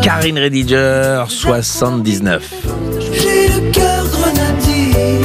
Karine Rediger, 79. J'ai le cœur grenadine.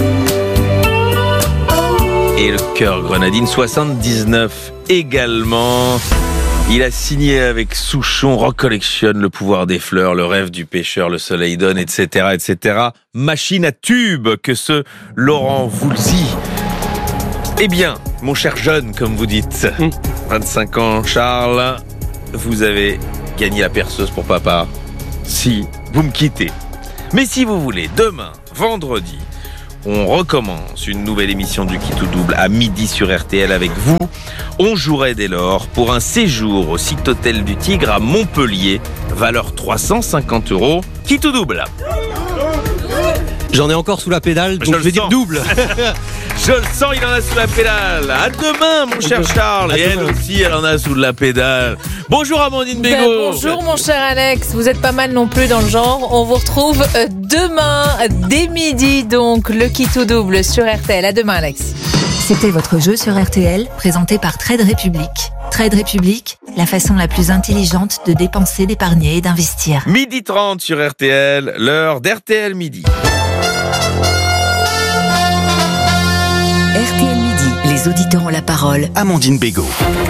Et le cœur grenadine, 79 également. Il a signé avec Souchon, Rock Collection, Le pouvoir des fleurs, Le rêve du pêcheur, Le soleil donne, etc., etc. Machine à tube que ce Laurent Voulzy. Eh bien, mon cher jeune, comme vous dites, 25 ans, Charles, vous avez gagné la perceuse pour papa. Si vous me quittez. Mais si vous voulez, demain, vendredi, on recommence une nouvelle émission du Qui tout double à midi sur RTL avec vous. On jouerait dès lors pour un séjour au site hôtel du Tigre à Montpellier, valeur 350 €. Qui tout double. J'en ai encore sous la pédale, donc je vais dire double. Je le sens, il en a sous la pédale. À demain, mon cher Charles. Et elle aussi, elle en a sous la pédale. Bonjour Amandine Bégaud. Bonjour mon cher Alex, vous êtes pas mal non plus dans le genre. On vous retrouve demain, dès midi, donc, le Qui tout double sur RTL. À demain Alex. C'était votre jeu sur RTL, présenté par Trade Republic. Trade Republic, la façon la plus intelligente de dépenser, d'épargner et d'investir. 12h30 sur RTL, l'heure d'RTL Midi. RTL Midi, les auditeurs ont la parole. Amandine Bégaud.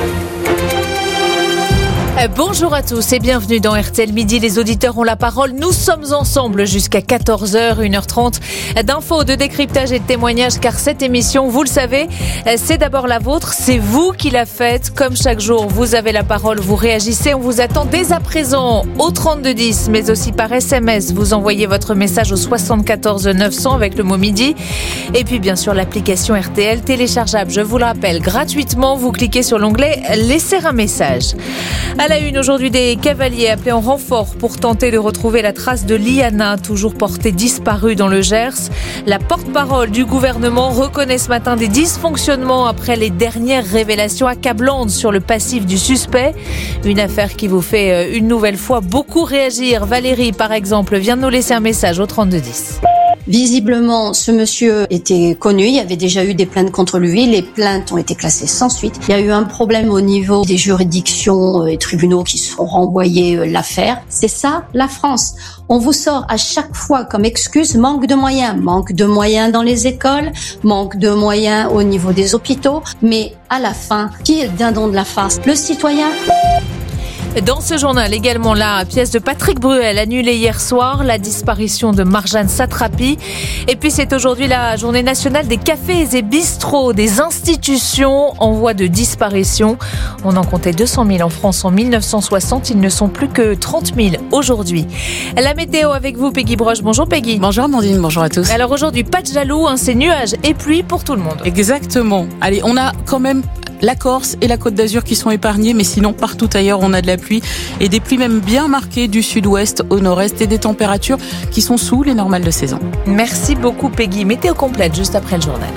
Bonjour à tous et bienvenue dans RTL Midi, les auditeurs ont la parole. Nous sommes ensemble jusqu'à 14h, 1h30 d'infos, de décryptage et de témoignages, car cette émission, vous le savez, c'est d'abord la vôtre, c'est vous qui la faites. Comme chaque jour, vous avez la parole, vous réagissez, on vous attend dès à présent au 3210, mais aussi par SMS. Vous envoyez votre message au 74 900 avec le mot midi. Et puis bien sûr, l'application RTL téléchargeable, je vous le rappelle, gratuitement. Vous cliquez sur l'onglet « Laisser un message ». À la une aujourd'hui, des cavaliers appelés en renfort pour tenter de retrouver la trace de Liana, toujours portée disparue dans le Gers. La porte-parole du gouvernement reconnaît ce matin des dysfonctionnements après les dernières révélations accablantes sur le passif du suspect. Une affaire qui vous fait une nouvelle fois beaucoup réagir. Valérie, par exemple, vient de nous laisser un message au 3210. Visiblement, ce monsieur était connu, il y avait déjà eu des plaintes contre lui, les plaintes ont été classées sans suite. Il y a eu un problème au niveau des juridictions et tribunaux qui se sont renvoyés l'affaire. C'est ça, la France. On vous sort à chaque fois comme excuse manque de moyens dans les écoles, manque de moyens au niveau des hôpitaux, mais à la fin, qui est le dindon de la farce? Le citoyen? Dans ce journal également, la pièce de Patrick Bruel annulée hier soir, la disparition de Marjane Satrapi. Et puis c'est aujourd'hui la journée nationale des cafés et bistrots, des institutions en voie de disparition. On en comptait 200 000 en France en 1960, ils ne sont plus que 30 000 aujourd'hui. La météo avec vous, Peggy Broche. Bonjour Peggy. Bonjour Amandine, bonjour à tous. Alors aujourd'hui, pas de jaloux, c'est nuages et pluie pour tout le monde. Exactement. Allez, on a quand même la Corse et la Côte d'Azur qui sont épargnés, mais sinon partout ailleurs on a de la pluie et des pluies même bien marquées du sud-ouest au nord-est et des températures qui sont sous les normales de saison. Merci beaucoup Peggy. Météo complète juste après le journal.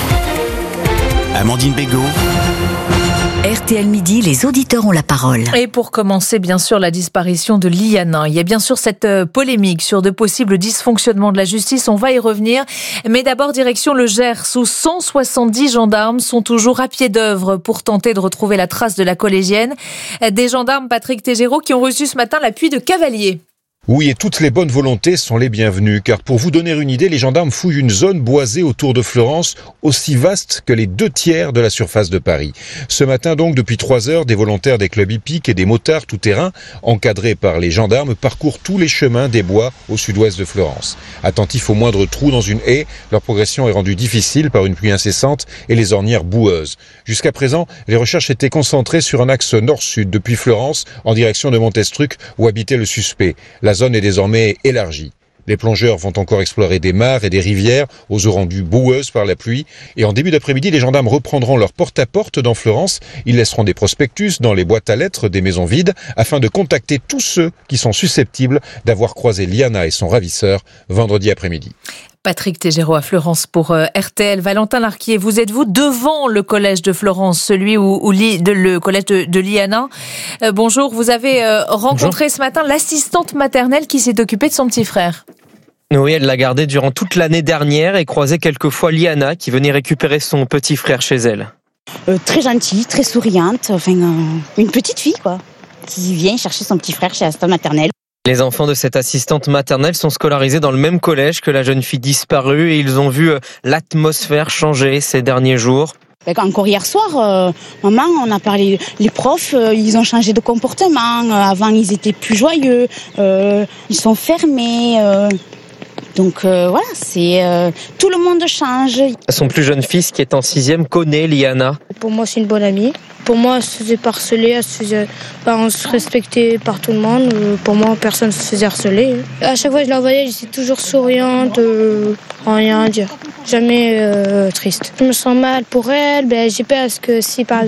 Amandine Bégaud. RTL Midi, les auditeurs ont la parole. Et pour commencer, bien sûr, la disparition de Liana. Il y a bien sûr cette polémique sur de possibles dysfonctionnements de la justice. On va y revenir. Mais d'abord, direction le Gers, où 170 gendarmes sont toujours à pied d'œuvre pour tenter de retrouver la trace de la collégienne. Des gendarmes, Patrick Tégéraud, qui ont reçu ce matin l'appui de cavaliers. Oui, et toutes les bonnes volontés sont les bienvenues, car pour vous donner une idée, les gendarmes fouillent une zone boisée autour de Florence, aussi vaste que les 2/3 de la surface de Paris. Ce matin donc, depuis 3 heures, des volontaires des clubs hippiques et des motards tout-terrain, encadrés par les gendarmes, parcourent tous les chemins des bois au sud-ouest de Florence. Attentifs au moindre trou dans une haie, leur progression est rendue difficile par une pluie incessante et les ornières boueuses. Jusqu'à présent, les recherches étaient concentrées sur un axe nord-sud, depuis Florence, en direction de Montestruc, où habitait le suspect. La zone est désormais élargie. Les plongeurs vont encore explorer des mares et des rivières aux eaux rendues boueuses par la pluie. Et en début d'après-midi, les gendarmes reprendront leur porte-à-porte dans Florence. Ils laisseront des prospectus dans les boîtes à lettres des maisons vides afin de contacter tous ceux qui sont susceptibles d'avoir croisé Liana et son ravisseur vendredi après-midi. Patrick Tégéraud à Florence pour RTL. Valentin Larquier, vous êtes-vous devant le collège de Florence, celui le collège de Liana. Bonjour, vous avez rencontré ce matin l'assistante maternelle qui s'est occupée de son petit frère. Oui, elle l'a gardé durant toute l'année dernière et croisait quelquefois Liana qui venait récupérer son petit frère chez elle. Très gentille, très souriante, une petite fille quoi, qui vient chercher son petit frère chez l'assistante maternelle. Les enfants de cette assistante maternelle sont scolarisés dans le même collège que la jeune fille disparue et ils ont vu l'atmosphère changer ces derniers jours. Encore hier soir, maman, on a parlé, les profs, ils ont changé de comportement. Avant, ils étaient plus joyeux, ils sont fermés. Donc voilà, tout le monde change. Son plus jeune fils, qui est en 6e, connaît Liana. Pour moi, c'est une bonne amie. Pour moi, elle se faisait pas harceler, on se respectait par tout le monde. Pour moi, personne ne se faisait harceler. À chaque fois que je la voyais, j'étais toujours souriante, rien à dire. Jamais triste. Je me sens mal pour elle, j'ai peur parce que si par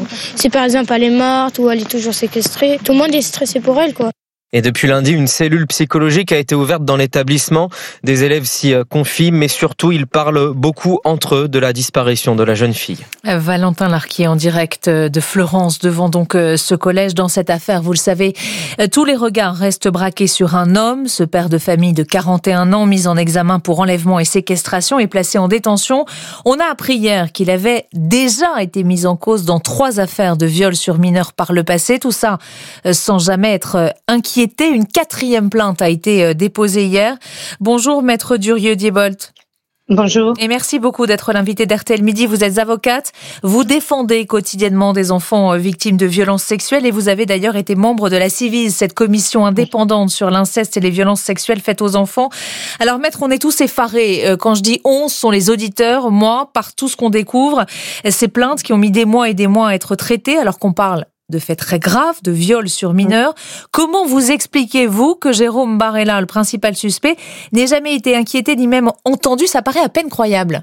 exemple elle est morte ou elle est toujours séquestrée, tout le monde est stressé pour elle, quoi. Et depuis lundi, une cellule psychologique a été ouverte dans l'établissement. Des élèves s'y confient, mais surtout, ils parlent beaucoup entre eux de la disparition de la jeune fille. Valentin Larquier en direct de Fleurance devant donc ce collège. Dans cette affaire, vous le savez, tous les regards restent braqués sur un homme. Ce père de famille de 41 ans, mis en examen pour enlèvement et séquestration, est placé en détention. On a appris hier qu'il avait déjà été mis en cause dans 3 affaires de viol sur mineurs par le passé. Tout ça sans jamais être inquiété. Une 4e plainte a été déposée hier. Bonjour Maître Durieux-Diebolt. Bonjour. Et merci beaucoup d'être l'invité d'RTL Midi. Vous êtes avocate, vous défendez quotidiennement des enfants victimes de violences sexuelles et vous avez d'ailleurs été membre de la Ciivise, cette commission indépendante sur l'inceste et les violences sexuelles faites aux enfants. Alors Maître, on est tous effarés. Quand je dis on, ce sont les auditeurs, moi, par tout ce qu'on découvre, ces plaintes qui ont mis des mois et des mois à être traitées alors qu'on parle de faits très graves, de viols sur mineurs. Comment vous expliquez-vous que Jérôme Barella, le principal suspect, n'ait jamais été inquiété ni même entendu? Ça paraît à peine croyable.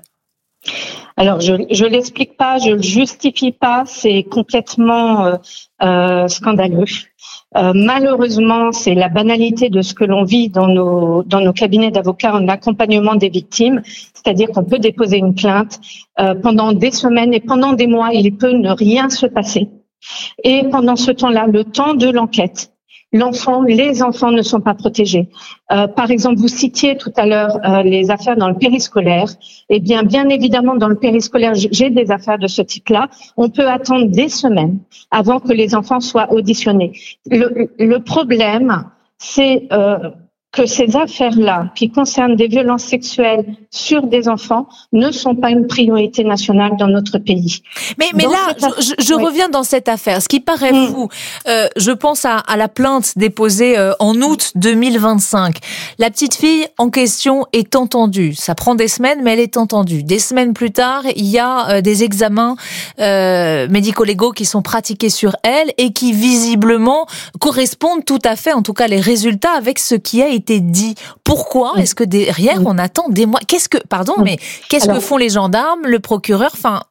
Alors, je l'explique pas, je le justifie pas, c'est complètement scandaleux. Malheureusement, c'est la banalité de ce que l'on vit dans nos cabinets d'avocats en accompagnement des victimes, c'est-à-dire qu'on peut déposer une plainte pendant des semaines et pendant des mois, il peut ne rien se passer. Et pendant ce temps-là, le temps de l'enquête, les enfants ne sont pas protégés. Par exemple, vous citiez tout à l'heure les affaires dans le périscolaire. Eh bien évidemment, dans le périscolaire, j'ai des affaires de ce type-là. On peut attendre des semaines avant que les enfants soient auditionnés. Le problème, c'est que ces affaires-là, qui concernent des violences sexuelles sur des enfants, ne sont pas une priorité nationale dans notre pays. Mais là, je reviens dans cette affaire. Ce qui paraît fou, je pense à la plainte déposée en août 2025. La petite fille en question est entendue. Ça prend des semaines, mais elle est entendue. Des semaines plus tard, il y a des examens médico-légaux qui sont pratiqués sur elle et qui visiblement correspondent tout à fait, en tout cas les résultats, avec ce qui a été dit. Pourquoi est-ce que derrière on attend des mois? Qu'est-ce que font les gendarmes, le procureur,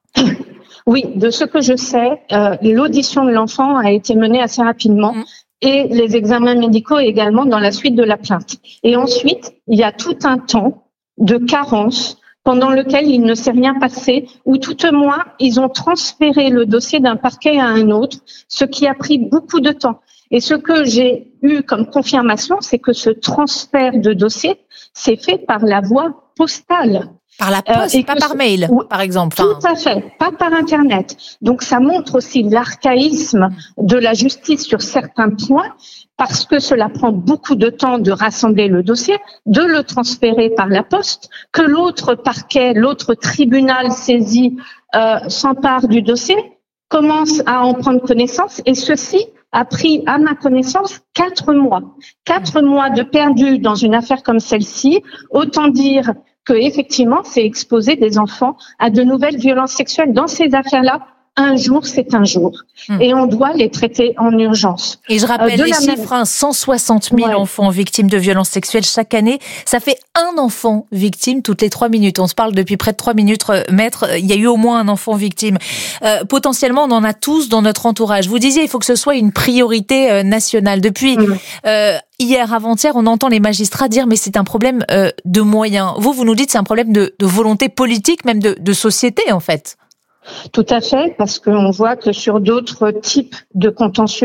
Oui, de ce que je sais, l'audition de l'enfant a été menée assez rapidement et les examens médicaux également dans la suite de la plainte. Et ensuite, il y a tout un temps de carence pendant lequel il ne s'est rien passé, ou tout au moins, ils ont transféré le dossier d'un parquet à un autre, ce qui a pris beaucoup de temps. Et ce que j'ai eu comme confirmation, c'est que ce transfert de dossier s'est fait par la voie postale. Par la poste, pas par mail, par exemple. Tout à fait, pas par Internet. Donc ça montre aussi l'archaïsme de la justice sur certains points, parce que cela prend beaucoup de temps de rassembler le dossier, de le transférer par la poste, que l'autre parquet, l'autre tribunal saisi s'empare du dossier, commence à en prendre connaissance, et ceci a pris, à ma connaissance, 4 mois. 4 mois de perdu dans une affaire comme celle-ci. Autant dire que, effectivement, c'est exposer des enfants à de nouvelles violences sexuelles. Dans ces affaires-là, un jour, c'est un jour. Et on doit les traiter en urgence. Et je rappelle les chiffres, 160 000 enfants victimes de violences sexuelles chaque année. Ça fait un enfant victime toutes les 3 minutes. On se parle depuis près de 3 minutes, Maître. Il y a eu au moins un enfant victime. Potentiellement, on en a tous dans notre entourage. Vous disiez, il faut que ce soit une priorité nationale. Depuis hier, avant-hier, on entend les magistrats dire mais c'est un problème de moyens. Vous nous dites c'est un problème de volonté politique, même de société, en fait. Tout à fait, parce qu'on voit que sur d'autres types de contentieux,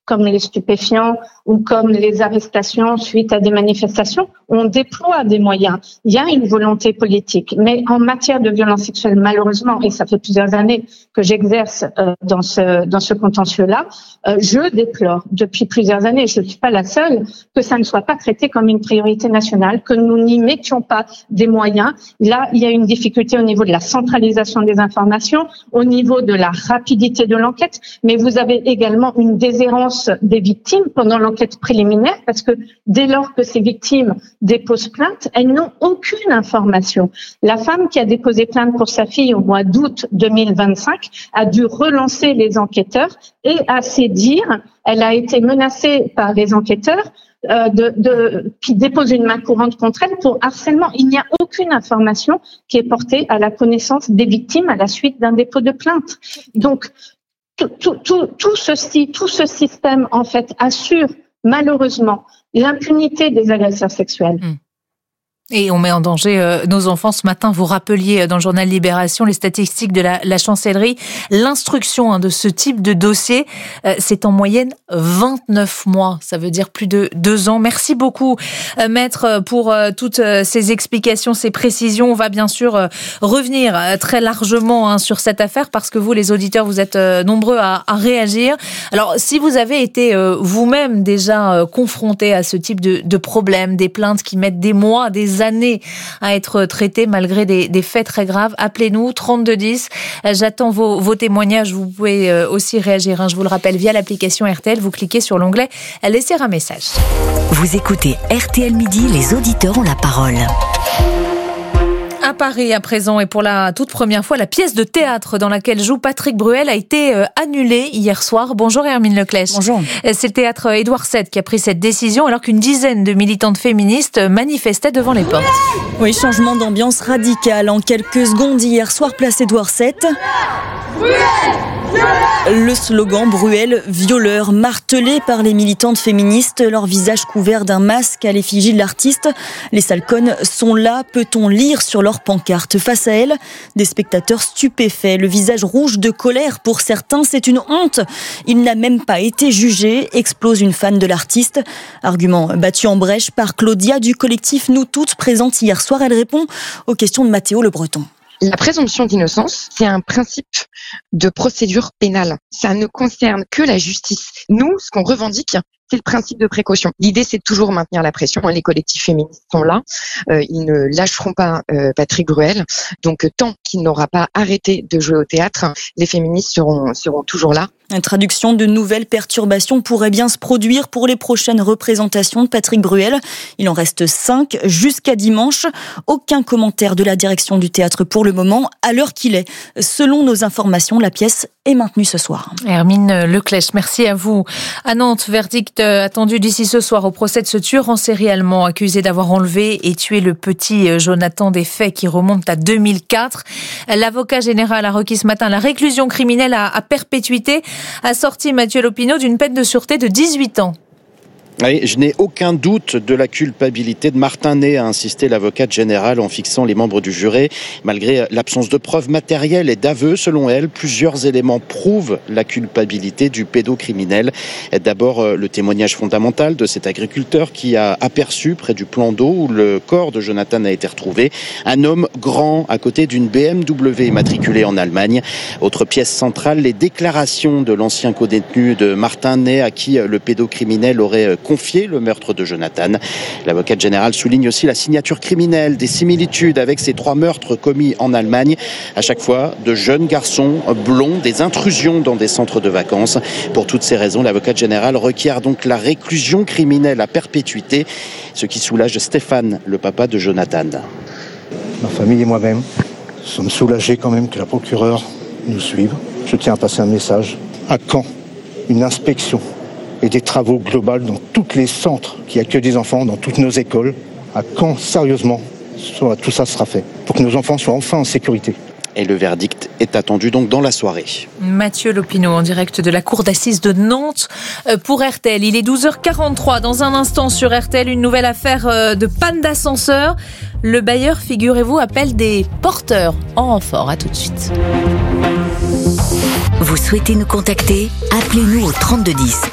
comme les stupéfiants ou comme les arrestations suite à des manifestations. On déploie des moyens. Il y a une volonté politique. Mais en matière de violence sexuelle, malheureusement, et ça fait plusieurs années que j'exerce dans ce contentieux-là, je déplore depuis plusieurs années, je ne suis pas la seule, que ça ne soit pas traité comme une priorité nationale, que nous n'y mettions pas des moyens. Là, il y a une difficulté au niveau de la centralisation des informations, au niveau de la rapidité de l'enquête, mais vous avez également une déshérence des victimes pendant l'enquête préliminaire, parce que dès lors que ces victimes déposent plainte, elles n'ont aucune information. La femme qui a déposé plainte pour sa fille au mois d'août 2025 a dû relancer les enquêteurs et à ses dires, elle a été menacée par les enquêteurs qui déposent une main courante contre elle pour harcèlement. Il n'y a aucune information qui est portée à la connaissance des victimes à la suite d'un dépôt de plainte. Donc, tout ce système, en fait, assure malheureusement l'impunité des agresseurs sexuels. Et on met en danger nos enfants. Ce matin, vous rappeliez dans le journal Libération les statistiques de la chancellerie. L'instruction de ce type de dossier, c'est en moyenne 29 mois. Ça veut dire plus de 2 ans. Merci beaucoup, Maître, pour toutes ces explications, ces précisions. On va bien sûr revenir très largement sur cette affaire parce que vous, les auditeurs, vous êtes nombreux à réagir. Alors, si vous avez été vous-même déjà confronté à ce type de problème, des plaintes qui mettent des mois, des années à être traitées malgré des faits très graves, appelez-nous 3210. J'attends vos témoignages. Vous pouvez aussi réagir, je vous le rappelle, via l'application RTL. Vous cliquez sur l'onglet « Laisser un message ». Vous écoutez RTL Midi, les auditeurs ont la parole. À Paris, à présent, et pour la toute première fois, la pièce de théâtre dans laquelle joue Patrick Bruel a été annulée hier soir. Bonjour Hermine Leclèche. Bonjour. C'est le théâtre Édouard VII qui a pris cette décision alors qu'une dizaine de militantes féministes manifestaient devant les portes. Oui, changement d'ambiance radical en quelques secondes hier soir, place Édouard VII. Bruel ! Le slogan Bruel, violeur, martelé par les militantes féministes, leur visage couvert d'un masque à l'effigie de l'artiste. Les salcones sont là, peut-on lire sur leur pancarte. Face à elles, des spectateurs stupéfaits, le visage rouge de colère pour certains, c'est une honte. Il n'a même pas été jugé, explose une fan de l'artiste. Argument battu en brèche par Claudia du collectif Nous Toutes, présente hier soir. Elle répond aux questions de Mathéo Le Breton. La présomption d'innocence, c'est un principe de procédure pénale. Ça ne concerne que la justice. Nous, ce qu'on revendique, c'est le principe de précaution. L'idée, c'est de toujours maintenir la pression. Les collectifs féministes sont là. Ils ne lâcheront pas Patrick Bruel. Donc, tant qu'il n'aura pas arrêté de jouer au théâtre, les féministes seront toujours là. Une traduction de nouvelles perturbations pourrait bien se produire pour les prochaines représentations de Patrick Bruel. Il en reste 5 jusqu'à dimanche. Aucun commentaire de la direction du théâtre pour le moment, à l'heure qu'il est. Selon nos informations, la pièce est maintenue ce soir. Hermine Leclèche, merci à vous. À Nantes, verdict attendu d'ici ce soir au procès de ce tueur en série allemand accusé d'avoir enlevé et tué le petit Jonathan, des faits qui remontent à 2004. L'avocat général a requis ce matin la réclusion criminelle à perpétuité, assorti Mathieu Lopineau d'une peine de sûreté de 18 ans. Oui, je n'ai aucun doute de la culpabilité de Martin Ney, a insisté l'avocate générale en fixant les membres du jury. Malgré l'absence de preuves matérielles et d'aveux, selon elle, plusieurs éléments prouvent la culpabilité du pédocriminel. D'abord, le témoignage fondamental de cet agriculteur qui a aperçu près du plan d'eau où le corps de Jonathan a été retrouvé un homme grand à côté d'une BMW immatriculée en Allemagne. Autre pièce centrale, les déclarations de l'ancien codétenu de Martin Ney à qui le pédocriminel aurait confié le meurtre de Jonathan. L'avocate générale souligne aussi la signature criminelle, des similitudes avec ces 3 meurtres commis en Allemagne. À chaque fois, de jeunes garçons blonds, des intrusions dans des centres de vacances. Pour toutes ces raisons, l'avocate générale requiert donc la réclusion criminelle à perpétuité, ce qui soulage Stéphane, le papa de Jonathan. Ma famille et moi-même sommes soulagés quand même que la procureure nous suive. Je tiens à passer un message. À quand une inspection et des travaux globaux dans tous les centres qui accueillent des enfants, dans toutes nos écoles? À quand, sérieusement, tout ça sera fait pour que nos enfants soient enfin en sécurité? Et le verdict est attendu donc dans la soirée. Mathieu Lopineau en direct de la cour d'assises de Nantes pour RTL. Il est 12h43. Dans un instant sur RTL, une nouvelle affaire de panne d'ascenseur. Le bailleur, figurez-vous, appelle des porteurs en renfort. À tout de suite. Vous souhaitez nous contacter? Appelez-nous au 3210.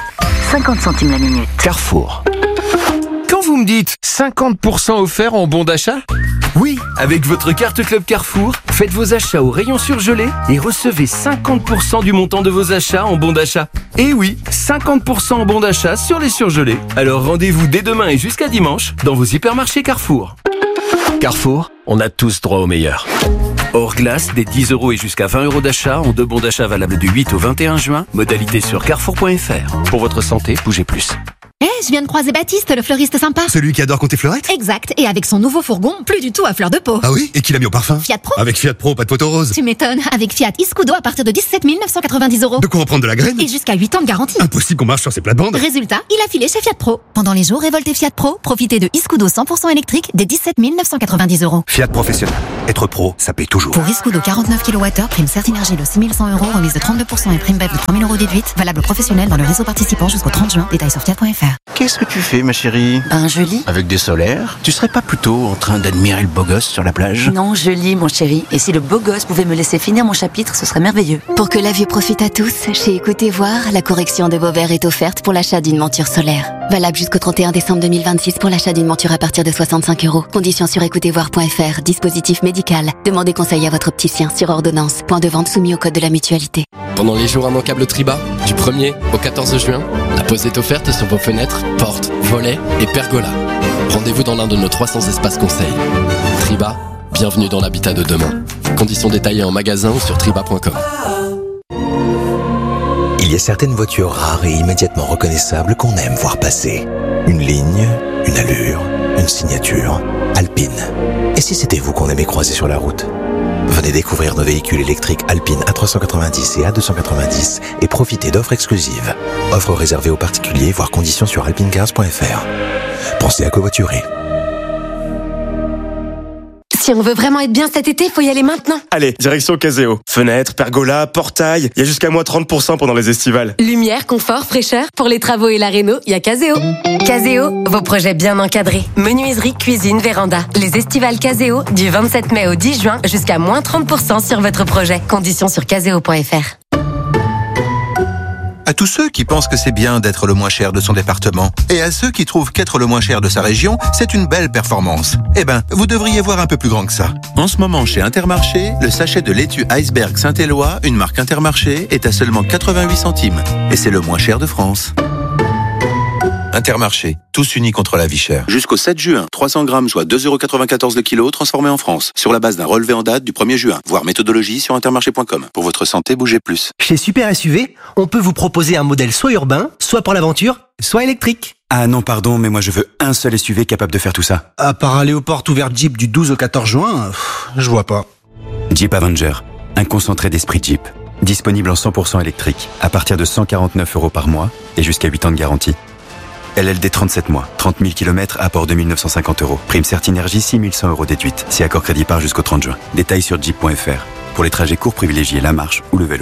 50 centimes la minute. Carrefour. Quand vous me dites 50% offert en bon d'achat ? Oui, avec votre carte Club Carrefour, faites vos achats au rayon surgelé et recevez 50% du montant de vos achats en bon d'achat. Et oui, 50% en bon d'achat sur les surgelés. Alors rendez-vous dès demain et jusqu'à dimanche dans vos hypermarchés Carrefour. Carrefour, on a tous droit au meilleur. Hors glace, des 10 € et jusqu'à 20 € d'achat en 2 bons d'achat valables du 8 au 21 juin. Modalité sur carrefour.fr. Pour votre santé, bougez plus. Je viens de croiser Baptiste, le fleuriste sympa. Celui qui adore compter fleurette ? Exact, et avec son nouveau fourgon, plus du tout à fleur de peau. Ah oui ? Et qui l'a mis au parfum ? Fiat Pro. Avec Fiat Pro, pas de poteau rose. Tu m'étonnes, avec Fiat Iscudo à partir de 17 990 €. De quoi en prendre de la graine ? Et jusqu'à 8 ans de garantie. Impossible qu'on marche sur ces plates-bandes. Résultat, il a filé chez Fiat Pro. Pendant les jours révoltés Fiat Pro, profitez de Iscudo 100% électrique dès 17 990 €. Fiat Professionnel. Être pro, ça paye toujours. Pour Iscudo 49 kWh, prime Certinergie de 6 100 €, remise de 32% et prime BEF de 3 000 € déduite. Valable professionnel dans le réseau participant jusqu'au 30 juin. Détails sur fiat.fr. Qu'est-ce que tu fais, ma chérie? Je lis. Avec des solaires? Tu serais pas plutôt en train d'admirer le beau gosse sur la plage? Non, je lis, mon chéri. Et si le beau gosse pouvait me laisser finir mon chapitre, ce serait merveilleux. Pour que la vue profite à tous, chez Écoutez Voir, la correction de vos verres est offerte pour l'achat d'une monture solaire. Valable jusqu'au 31 décembre 2026 pour l'achat d'une monture à partir de 65 €. Conditions sur écoutezvoir.fr. Dispositif médical. Demandez conseil à votre opticien sur ordonnance. Point de vente soumis au code de la mutualité. Pendant les jours immanquables Triba, du 1er au 14 juin, la pause est offerte sur vos fenêtres, portes, volets et pergolas. Rendez-vous dans l'un de nos 300 espaces conseils. Triba, bienvenue dans l'habitat de demain. Conditions détaillées en magasin ou sur triba.com. Il y a certaines voitures rares et immédiatement reconnaissables qu'on aime voir passer. Une ligne, une allure, une signature. Alpine. Et si c'était vous qu'on aimait croiser sur la route ? Venez découvrir nos véhicules électriques Alpine A390 et A290 et profitez d'offres exclusives. Offres réservées aux particuliers, voire conditions sur alpinecars.fr. Pensez à covoiturer. Si on veut vraiment être bien cet été, faut y aller maintenant. Allez, direction Caseo. Fenêtres, pergola, portail, il y a jusqu'à moins 30% pendant les estivales. Lumière, confort, fraîcheur, pour les travaux et la réno, il y a Caseo. Caseo, vos projets bien encadrés. Menuiserie, cuisine, véranda. Les estivales Caseo, du 27 mai au 10 juin, jusqu'à moins 30% sur votre projet. Conditions sur caseo.fr. À tous ceux qui pensent que c'est bien d'être le moins cher de son département, et à ceux qui trouvent qu'être le moins cher de sa région, c'est une belle performance. Eh ben, vous devriez voir un peu plus grand que ça. En ce moment, chez Intermarché, le sachet de laitue Iceberg Saint-Éloi, une marque Intermarché, est à seulement 88 centimes. Et c'est le moins cher de France. Intermarché, tous unis contre la vie chère. Jusqu'au 7 juin, 300 grammes soit 2,94 € le kilo, transformé en France. Sur la base d'un relevé en date du 1er juin. Voir méthodologie sur intermarché.com. Pour votre santé, bougez plus. Chez Super SUV, on peut vous proposer un modèle soit urbain, soit pour l'aventure, soit électrique. Ah non, pardon, mais moi je veux un seul SUV capable de faire tout ça. À part aller aux portes ouvertes Jeep du 12 au 14 juin, je vois pas. Jeep Avenger, un concentré d'esprit Jeep. Disponible en 100% électrique, à partir de 149 € par mois et jusqu'à 8 ans de garantie. LLD 37 mois, 30 000 km, apport 2 950 €. Prime Certinergie, 6 100 € déduite. Si accord crédit part jusqu'au 30 juin. Détails sur jeep.fr. Pour les trajets courts, privilégiez la marche ou le vélo.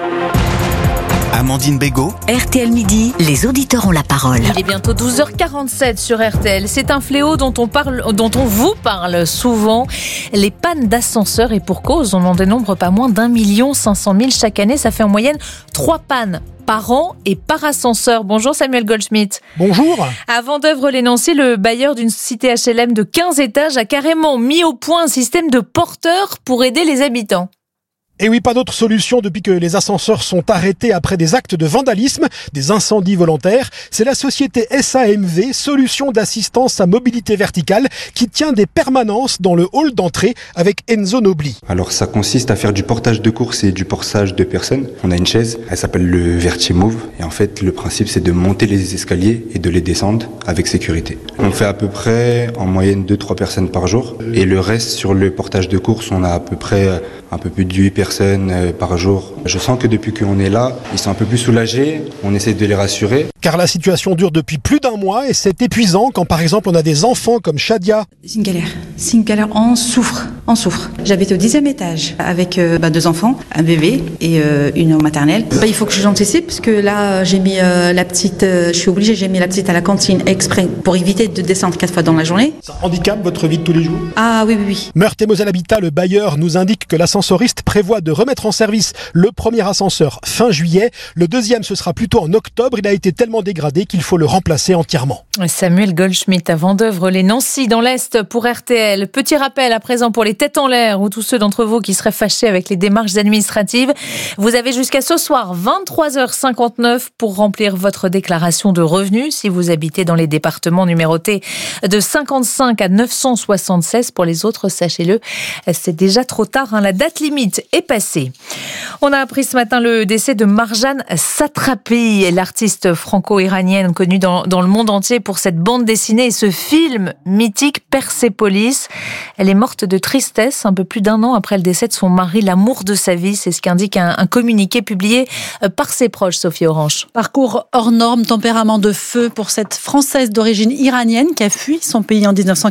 Amandine Bégaud. RTL Midi, les auditeurs ont la parole. Il est bientôt 12h47 sur RTL. C'est un fléau dont on vous parle souvent. Les pannes d'ascenseur, et pour cause, on en dénombre pas moins d'1 500 000 chaque année. Ça fait en moyenne 3 pannes par an et par ascenseur. Bonjour Samuel Goldschmidt. Bonjour. À Vendeuvre-les-Nancy, le bailleur d'une cité HLM de 15 étages a carrément mis au point un système de porteurs pour aider les habitants. Et oui, pas d'autre solution depuis que les ascenseurs sont arrêtés après des actes de vandalisme, des incendies volontaires. C'est la société SAMV, Solutions d'assistance à mobilité verticale, qui tient des permanences dans le hall d'entrée avec Enzo Nobli. Alors ça consiste à faire du portage de courses et du portage de personnes. On a une chaise, elle s'appelle le Vertimove. Et en fait, le principe c'est de monter les escaliers et de les descendre avec sécurité. On fait à peu près en moyenne 2-3 personnes par jour. Et le reste sur le portage de courses, on a à peu près un peu plus de 8 personnes par jour. Je sens que depuis qu'on est là, ils sont un peu plus soulagés, on essaie de les rassurer. Car la situation dure depuis plus d'1 mois et c'est épuisant quand par exemple on a des enfants comme Shadia. C'est une galère, on souffre. J'habite au 10e étage avec 2 enfants, un bébé et une maternelle. Il faut que j'anticipe parce que là j'ai mis la petite, j'ai mis la petite à la cantine exprès pour éviter de descendre 4 fois dans la journée. Ça handicape votre vie de tous les jours ? Ah oui. Meurthe et Moselle Habitat, le bailleur, nous indique que l'ascensoriste prévoit prévoit de remettre en service le premier ascenseur fin juillet. Le deuxième, ce sera plutôt en octobre. Il a été tellement dégradé qu'il faut le remplacer entièrement. Samuel Goldschmidt à Vendeuvre, les Nancy dans l'Est pour RTL. Petit rappel à présent pour les têtes en l'air ou tous ceux d'entre vous qui seraient fâchés avec les démarches administratives. Vous avez jusqu'à ce soir 23h59 pour remplir votre déclaration de revenus si vous habitez dans les départements numérotés de 55 à 976. Pour les autres, sachez-le, c'est déjà trop tard. La date limite est passée. On a appris ce matin le décès de Marjane Satrapi, l'artiste franco-iranienne connue dans le monde entier pour cette bande dessinée et ce film mythique Persépolis. Elle est morte de tristesse un peu plus d'1 an après le décès de son mari, l'amour de sa vie. C'est ce qu'indique un communiqué publié par ses proches, Sophie Orange. Parcours hors norme, tempérament de feu pour cette Française d'origine iranienne qui a fui son pays en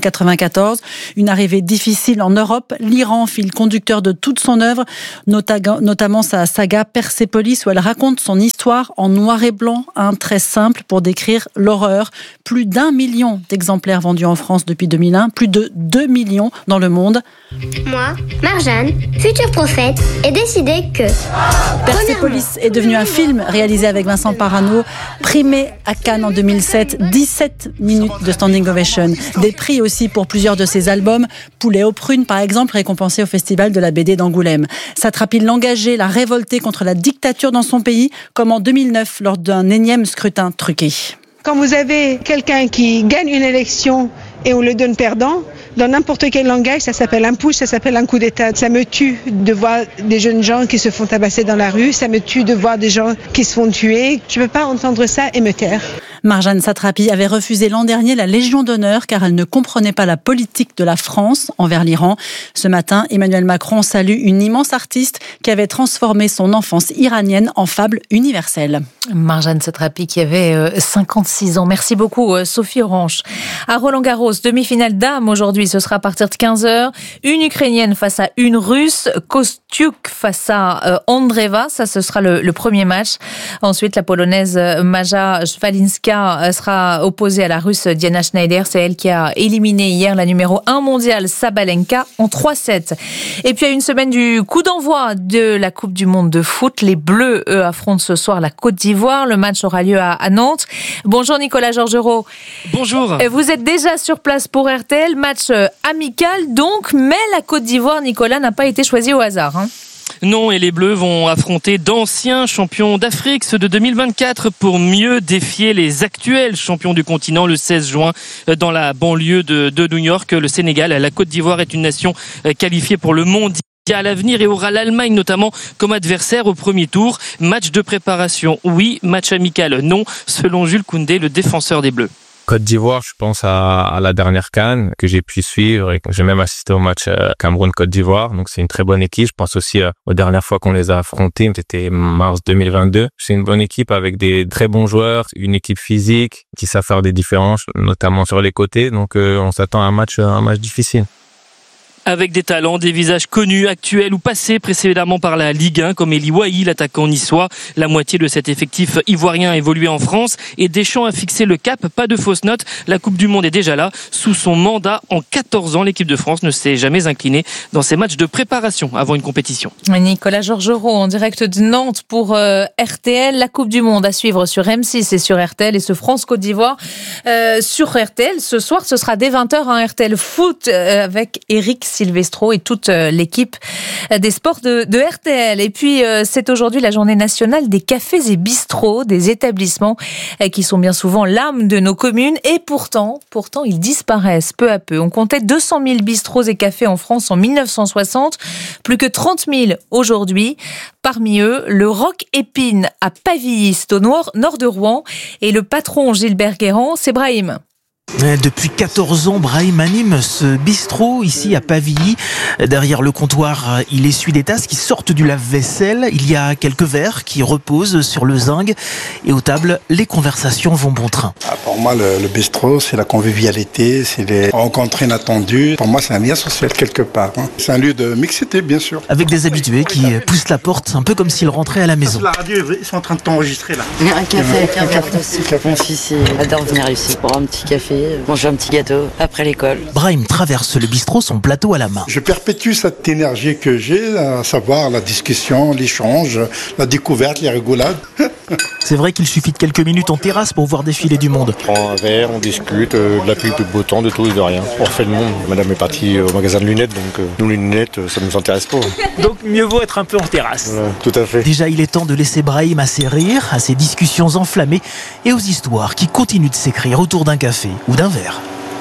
1994. Une arrivée difficile en Europe. L'Iran, fil conducteur de toute son œuvre, notamment sa saga Persépolis où elle raconte son histoire en noir et blanc, très simple pour décrire l'horreur. Plus d'1 million d'exemplaires vendus en France depuis 2001, plus de 2 millions dans le monde. Moi, Marjane, futur prophète, ai décidé que... Persépolis est devenu un film réalisé avec Vincent Parano, primé à Cannes en 2007, 17 minutes de standing ovation. Des prix aussi pour plusieurs de ses albums, Poulet aux prunes par exemple, récompensé au Festival de la BD d'Angoulême. Satrapi l'engagé, l'a révolté contre la dictature dans son pays, comme en 2009 lors d'un énième scrutin truqué. Quand vous avez quelqu'un qui gagne une élection et on le donne perdant, dans n'importe quel langage, ça s'appelle un putsch, ça s'appelle un coup d'État. Ça me tue de voir des jeunes gens qui se font tabasser dans la rue, ça me tue de voir des gens qui se font tuer. Je ne peux pas entendre ça et me taire. Marjane Satrapi avait refusé l'an dernier la Légion d'honneur car elle ne comprenait pas la politique de la France envers l'Iran. Ce matin, Emmanuel Macron salue une immense artiste qui avait transformé son enfance iranienne en fable universelle. Marjane Satrapi qui avait 56 ans. Merci beaucoup Sophie Orange. À Roland-Garros, demi-finale dames aujourd'hui, ce sera à partir de 15h. Une Ukrainienne face à une Russe, Kostyuk face à Andreeva, ça ce sera le premier match. Ensuite, la Polonaise Maja Szwalinska sera opposée à la Russe Diana Schneider. C'est elle qui a éliminé hier la numéro 1 mondiale Sabalenka en 3-7. Et puis à une semaine du coup d'envoi de la Coupe du Monde de foot, les Bleus, eux, affrontent ce soir la Côte d'Ivoire. Le match aura lieu à Nantes. Bonjour Nicolas Georgerot. Bonjour. Vous êtes déjà sur place pour RTL, match amical donc, mais la Côte d'Ivoire, Nicolas, n'a pas été choisie au hasard. Non, et les Bleus vont affronter d'anciens champions d'Afrique, ceux de 2024, pour mieux défier les actuels champions du continent le 16 juin dans la banlieue de New York. Le Sénégal, la Côte d'Ivoire est une nation qualifiée pour le mondial à l'avenir et aura l'Allemagne notamment comme adversaire au premier tour. Match de préparation, oui. Match amical, non, selon Jules Koundé, le défenseur des Bleus. Côte d'Ivoire, je pense à la dernière CAN que j'ai pu suivre et j'ai même assisté au match Cameroun-Côte d'Ivoire. Donc c'est une très bonne équipe. Je pense aussi aux dernières fois qu'on les a affrontés, c'était mars 2022. C'est une bonne équipe avec des très bons joueurs, une équipe physique qui sait faire des différences, notamment sur les côtés. Donc on s'attend à un match difficile. Avec des talents, des visages connus, actuels ou passés précédemment par la Ligue 1, comme Eli Wahi, l'attaquant niçois. La moitié de cet effectif ivoirien a évolué en France et Deschamps a fixé le cap. Pas de fausses notes. La Coupe du Monde est déjà là. Sous son mandat, en 14 ans, l'équipe de France ne s'est jamais inclinée dans ses matchs de préparation avant une compétition. Nicolas Georgerot en direct de Nantes pour RTL. La Coupe du Monde à suivre sur M6 et sur RTL et ce France-Côte d'Ivoire sur RTL. Ce soir, ce sera dès 20h un RTL Foot avec Eric Silvestro et toute l'équipe des sports de RTL. Et puis, c'est aujourd'hui la journée nationale des cafés et bistrots, des établissements qui sont bien souvent l'âme de nos communes. Et pourtant, ils disparaissent peu à peu. On comptait 200 000 bistrots et cafés en France en 1960, plus que 30 000 aujourd'hui. Parmi eux, le Rock Épine à Pavilly, au nord de Rouen. Et le patron Gilbert Guérand, c'est Brahim. Depuis 14 ans, Brahim anime ce bistrot ici à Pavilly. Derrière le comptoir, il essuie des tasses qui sortent du lave-vaisselle. Il y a quelques verres qui reposent sur le zinc. Et aux tables, les conversations vont bon train. Pour moi, le bistrot, c'est la convivialité, c'est les rencontres inattendues. Pour moi, c'est un lien social quelque part. C'est un lieu de mixité, bien sûr. Avec des habitués qui poussent la porte un peu comme s'ils rentraient à la maison. La radio, ils sont en train de t'enregistrer là. Un café, un café. Mon fils, il adore venir ici pour un petit café. café, manger un petit gâteau après l'école. Brahim traverse le bistrot, son plateau à la main. Je perpétue cette énergie que j'ai, à savoir la discussion, l'échange, la découverte, les rigolades. C'est vrai qu'il suffit de quelques minutes en terrasse pour voir défiler du monde. On prend un verre, on discute, de la pluie, de beau temps, de tout et de rien. On refait le monde. Madame est partie au magasin de lunettes, donc nous les lunettes, ça ne nous intéresse pas. Donc mieux vaut être un peu en terrasse. Voilà, tout à fait. Déjà, il est temps de laisser Brahim à ses rires, à ses discussions enflammées et aux histoires qui continuent de s'écrire autour d'un café ou d'un verre.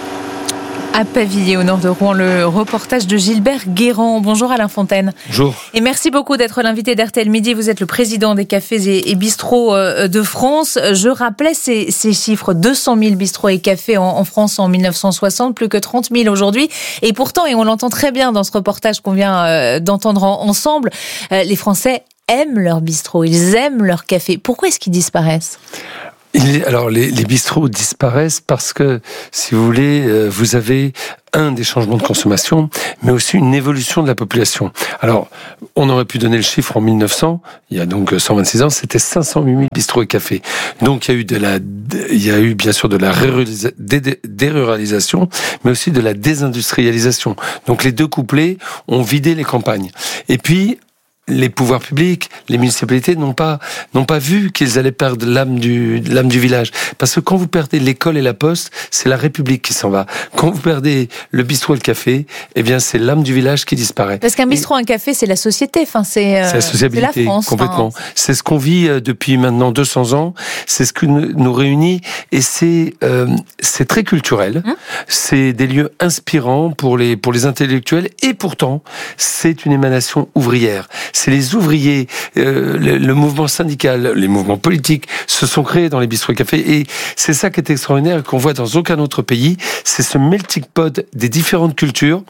À Pavilly, au nord de Rouen, le reportage de Gilbert Guérand. Bonjour Alain Fontaine. Bonjour. Et merci beaucoup d'être l'invité d'RTL Midi. Vous êtes le président des cafés et bistrots de France. Je rappelais ces chiffres, 200 000 bistrots et cafés en France en 1960, plus que 30 000 aujourd'hui. Et pourtant, et on l'entend très bien dans ce reportage qu'on vient d'entendre ensemble, les Français aiment leur bistrot, ils aiment leur café. Pourquoi est-ce qu'ils disparaissent ? Alors, les bistrots disparaissent parce que, si vous voulez, vous avez des changements de consommation, mais aussi une évolution de la population. Alors, on aurait pu donner le chiffre en 1900, il y a donc 126 ans, c'était 508 000 bistrots et cafés. Donc, il y a eu bien sûr de la déruralisation, mais aussi de la désindustrialisation. Donc, les deux couplets ont vidé les campagnes. Et puis, les pouvoirs publics, les municipalités n'ont pas vu qu'ils allaient perdre l'âme du village. Parce que quand vous perdez l'école et la poste, c'est la République qui s'en va. Quand vous perdez le bistrot et le café, eh bien, c'est l'âme du village qui disparaît. Parce qu'un bistrot, un café, c'est la société. Enfin, c'est la sociabilité, c'est la France, complètement. C'est ce qu'on vit depuis maintenant 200 ans. C'est ce qui nous réunit. Et c'est très culturel. C'est des lieux inspirants pour les intellectuels. Et pourtant, c'est une émanation ouvrière. C'est les ouvriers, le mouvement syndical, les mouvements politiques se sont créés dans les bistrots et cafés. Et c'est ça qui est extraordinaire et qu'on voit dans aucun autre pays. C'est ce melting pot des différentes cultures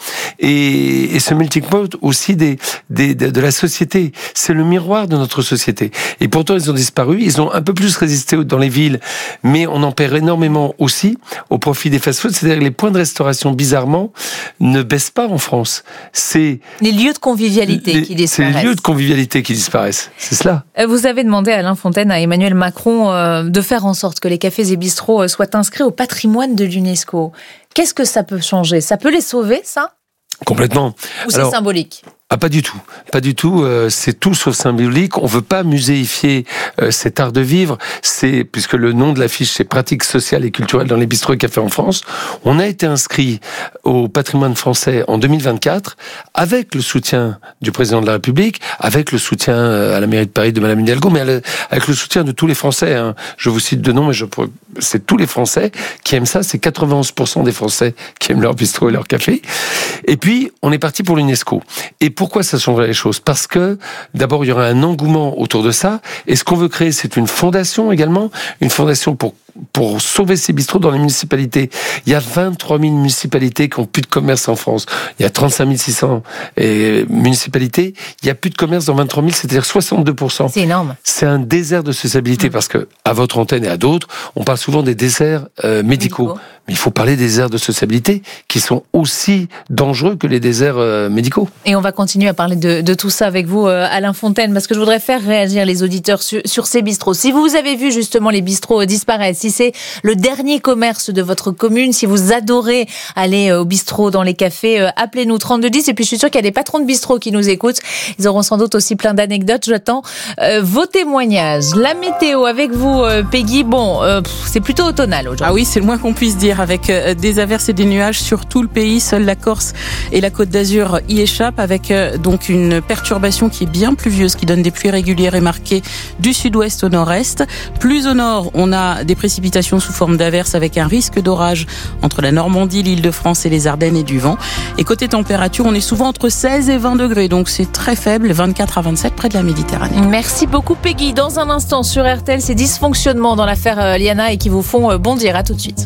et ce melting pot aussi de la société. C'est le miroir de notre société. Et pourtant, ils ont disparu. Ils ont un peu plus résisté dans les villes, mais on en perd énormément aussi au profit des fast-foods. C'est-à-dire que les points de restauration, bizarrement, ne baissent pas en France. C'est les lieux de convivialité qui disparaissent. C'est les lieux de convivialité qui disparaissent, c'est cela. Vous avez demandé à Alain Fontaine, à Emmanuel Macron, de faire en sorte que les cafés et bistrots soient inscrits au patrimoine de l'UNESCO. Qu'est-ce que ça peut changer ? Ça peut les sauver, ça ? Complètement. Ou c'est symbolique ? Pas du tout. Pas du tout. C'est tout sauf symbolique. On veut pas muséifier cet art de vivre. Puisque le nom de l'affiche, c'est pratiques sociales et culturelles dans les bistrots et cafés en France. On a été inscrit au patrimoine français en 2024 avec le soutien du président de la République, avec le soutien à la mairie de Paris de Madame Hidalgo, mais avec le soutien de tous les Français. Hein. Je vous cite deux noms, mais c'est tous les Français qui aiment ça. C'est 91% des Français qui aiment leur bistrot et leur café. Et puis, on est parti pour l'UNESCO. Et pourquoi ça changerait les choses ? Parce que, d'abord, il y aura un engouement autour de ça. Et ce qu'on veut créer, c'est une fondation également. Une fondation pour sauver ces bistrots dans les municipalités. Il y a 23 000 municipalités qui n'ont plus de commerce en France. Il y a 35 600 municipalités. Il n'y a plus de commerce dans 23 000, c'est-à-dire 62%. C'est énorme. C'est un désert de sociabilité parce que, à votre antenne et à d'autres, on parle souvent des déserts médicaux. Mais il faut parler des déserts de sociabilité qui sont aussi dangereux que les déserts médicaux. Et on va continuer à parler de tout ça avec vous, Alain Fontaine, parce que je voudrais faire réagir les auditeurs sur ces bistrots. Si vous avez vu justement les bistrots disparaître, si c'est le dernier commerce de votre commune, si vous adorez aller au bistrot, dans les cafés, appelez-nous 3210. Et puis je suis sûre qu'il y a des patrons de bistrots qui nous écoutent. Ils auront sans doute aussi plein d'anecdotes. J'attends vos témoignages. La météo avec vous, Peggy. Bon, c'est plutôt automnal aujourd'hui. Ah oui, c'est le moins qu'on puisse dire, avec des averses et des nuages sur tout le pays. Seule la Corse et la Côte d'Azur y échappent, avec donc une perturbation qui est bien pluvieuse, qui donne des pluies régulières et marquées du sud-ouest au nord-est. Plus au nord, on a des précipitations sous forme d'averses avec un risque d'orage entre la Normandie, l'Île-de-France et les Ardennes et du vent. Et côté température, on est souvent entre 16 et 20 degrés, donc c'est très faible, 24 à 27 près de la Méditerranée. Merci beaucoup Peggy. Dans un instant sur RTL, ces dysfonctionnements dans l'affaire Liana et qui vous font bondir. À tout de suite.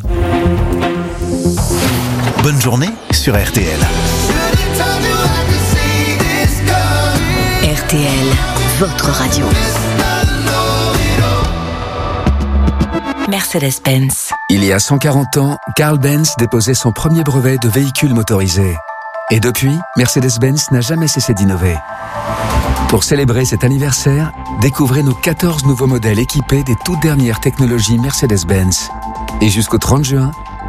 Bonne journée sur RTL. RTL, votre radio. Mercedes-Benz. Il y a 140 ans, Carl Benz déposait son premier brevet de véhicule motorisé. Et depuis, Mercedes-Benz n'a jamais cessé d'innover. Pour célébrer cet anniversaire, découvrez nos 14 nouveaux modèles équipés des toutes dernières technologies Mercedes-Benz. Et jusqu'au 30 juin,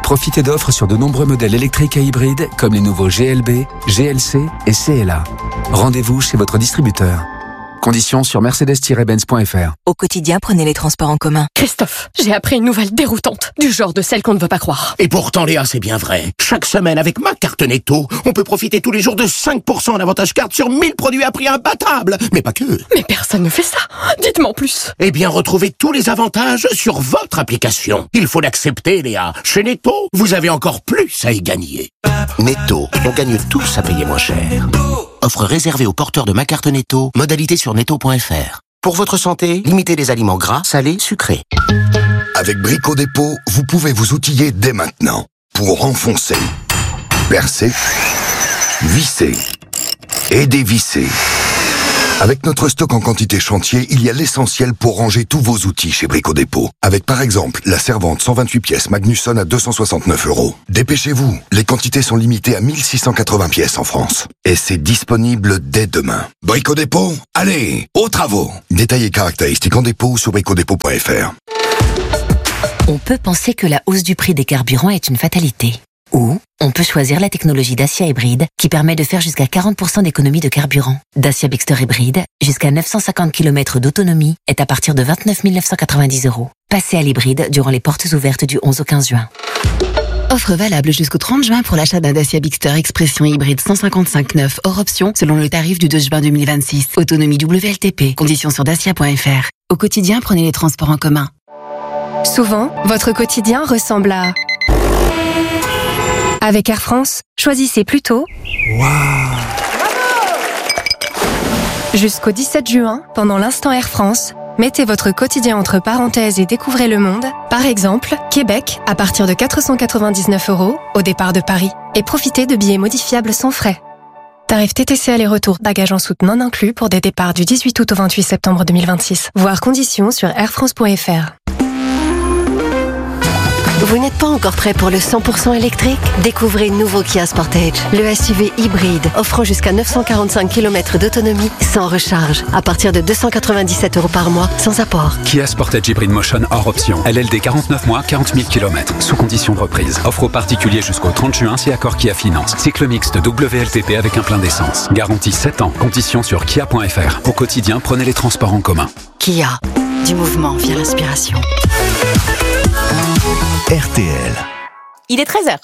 Profitez d'offres sur de nombreux modèles électriques et hybrides comme les nouveaux GLB, GLC et CLA. Rendez-vous chez votre distributeur. Conditions sur mercedes-benz.fr. Au quotidien, prenez les transports en commun. Christophe, j'ai appris une nouvelle déroutante, du genre de celle qu'on ne veut pas croire. Et pourtant, Léa, c'est bien vrai. Chaque semaine, avec ma carte Netto, on peut profiter tous les jours de 5% en avantage carte sur 1000 produits à prix imbattable. Mais pas que. Mais personne ne fait ça. Dites-moi en plus. Eh bien, retrouvez tous les avantages sur votre application. Il faut l'accepter, Léa. Chez Netto, vous avez encore plus à y gagner. Netto, on gagne tous à payer moins cher. Offre réservée aux porteurs de ma carte Netto. Modalité sur netto.fr. Pour votre santé, limitez les aliments gras, salés, sucrés. Avec Brico Dépôt, vous pouvez vous outiller dès maintenant pour enfoncer, percer, visser et dévisser. Avec notre stock en quantité chantier, il y a l'essentiel pour ranger tous vos outils chez Brico Dépôt. Avec par exemple la servante 128 pièces Magnusson à 269 €. Dépêchez-vous, les quantités sont limitées à 1680 pièces en France. Et c'est disponible dès demain. Brico Dépôt, allez, aux travaux. Détails et caractéristiques en dépôt sur bricodépôt.fr. On peut penser que la hausse du prix des carburants est une fatalité. Ou on peut choisir la technologie Dacia Hybride qui permet de faire jusqu'à 40% d'économie de carburant. Dacia Bigster Hybride, jusqu'à 950 km d'autonomie, est à partir de 29 990 €. Passez à l'hybride durant les portes ouvertes du 11 au 15 juin. Offre valable jusqu'au 30 juin pour l'achat d'un Dacia Bigster Expression hybride 155/9 hors option selon le tarif du 2 juin 2026. Autonomie WLTP. Conditions sur dacia.fr. Au quotidien, prenez les transports en commun. Souvent, votre quotidien ressemble à... Avec Air France, choisissez plutôt... Jusqu'au 17 juin, pendant l'instant Air France, mettez votre quotidien entre parenthèses et découvrez le monde. Par exemple, Québec, à partir de 499 € au départ de Paris. Et profitez de billets modifiables sans frais. Tarif TTC aller-retour, bagages en soute non inclus pour des départs du 18 août au 28 septembre 2026. Voir conditions sur airfrance.fr. Vous n'êtes pas encore prêt pour le 100% électrique? Découvrez le nouveau Kia Sportage, le SUV hybride, offrant jusqu'à 945 km d'autonomie sans recharge, à partir de 297 € par mois, sans apport. Kia Sportage Hybrid Motion hors option. LLD 49 mois, 40 000 km, sous condition de reprise. Offre aux particuliers jusqu'au 30 juin si accord Kia Finance. Cycle mixte WLTP avec un plein d'essence. Garantie 7 ans. Conditions sur kia.fr. Au quotidien, prenez les transports en commun. Kia, du mouvement via l'inspiration. RTL. Il est 13h.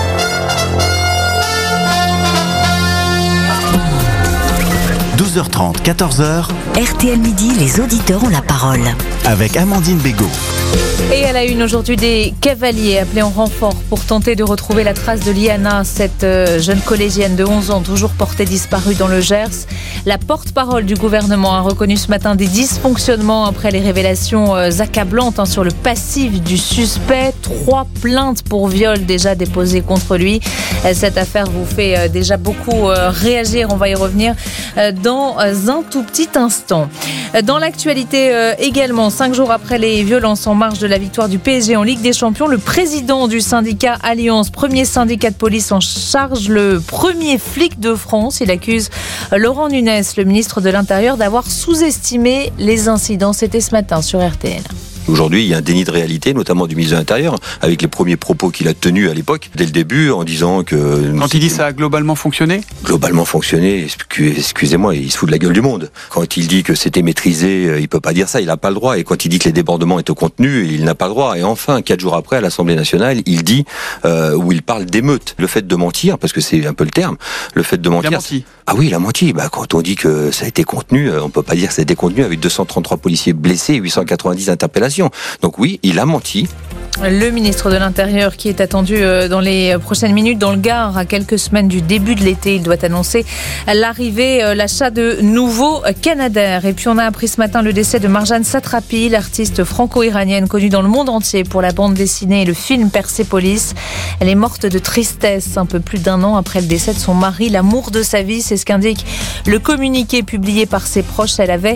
– 12h30, 14h. RTL Midi, les auditeurs ont la parole. Avec Amandine Bégaud. Et à la une aujourd'hui, des cavaliers appelés en renfort pour tenter de retrouver la trace de Liana, cette jeune collégienne de 11 ans toujours portée disparue dans le Gers. La porte-parole du gouvernement a reconnu ce matin des dysfonctionnements après les révélations accablantes sur le passif du suspect. 3 plaintes pour viol déjà déposées contre lui. Cette affaire vous fait déjà beaucoup réagir. On va y revenir dans un tout petit instant. Dans l'actualité également, 5 jours après les violences en marge de la victoire du PSG en Ligue des Champions, le président du syndicat Alliance, premier syndicat de police en charge, le premier flic de France, il accuse Laurent Nunez, le ministre de l'Intérieur, d'avoir sous-estimé les incidents. C'était ce matin sur RTL. Aujourd'hui, il y a un déni de réalité, notamment du ministre de l'Intérieur, avec les premiers propos qu'il a tenus à l'époque, dès le début, en disant que... Quand il dit ça a globalement fonctionné ? Globalement fonctionné, excusez-moi, il se fout de la gueule du monde. Quand il dit que c'était maîtrisé, il peut pas dire ça, il n'a pas le droit. Et quand il dit que les débordements étaient contenus, il n'a pas le droit. Et enfin, 4 jours après, à l'Assemblée nationale, il dit, où il parle d'émeute. Le fait de mentir, parce que c'est un peu le terme, le fait de mentir... Il a menti. Ah oui, il a menti. Quand on dit que ça a été contenu, on peut pas dire que ça a été contenu avec 233 policiers blessés et 890 interpellations. Donc oui, il a menti. Le ministre de l'Intérieur qui est attendu dans les prochaines minutes dans le Gard, à quelques semaines du début de l'été, il doit annoncer l'arrivée, l'achat de nouveaux Canadair. Et puis on a appris ce matin le décès de Marjane Satrapi, l'artiste franco-iranienne connue dans le monde entier pour la bande dessinée et le film Persépolis. Elle est morte de tristesse un peu plus d'1 an après le décès de son mari, l'amour de sa vie, c'est ce qu'indique le communiqué publié par ses proches. Elle avait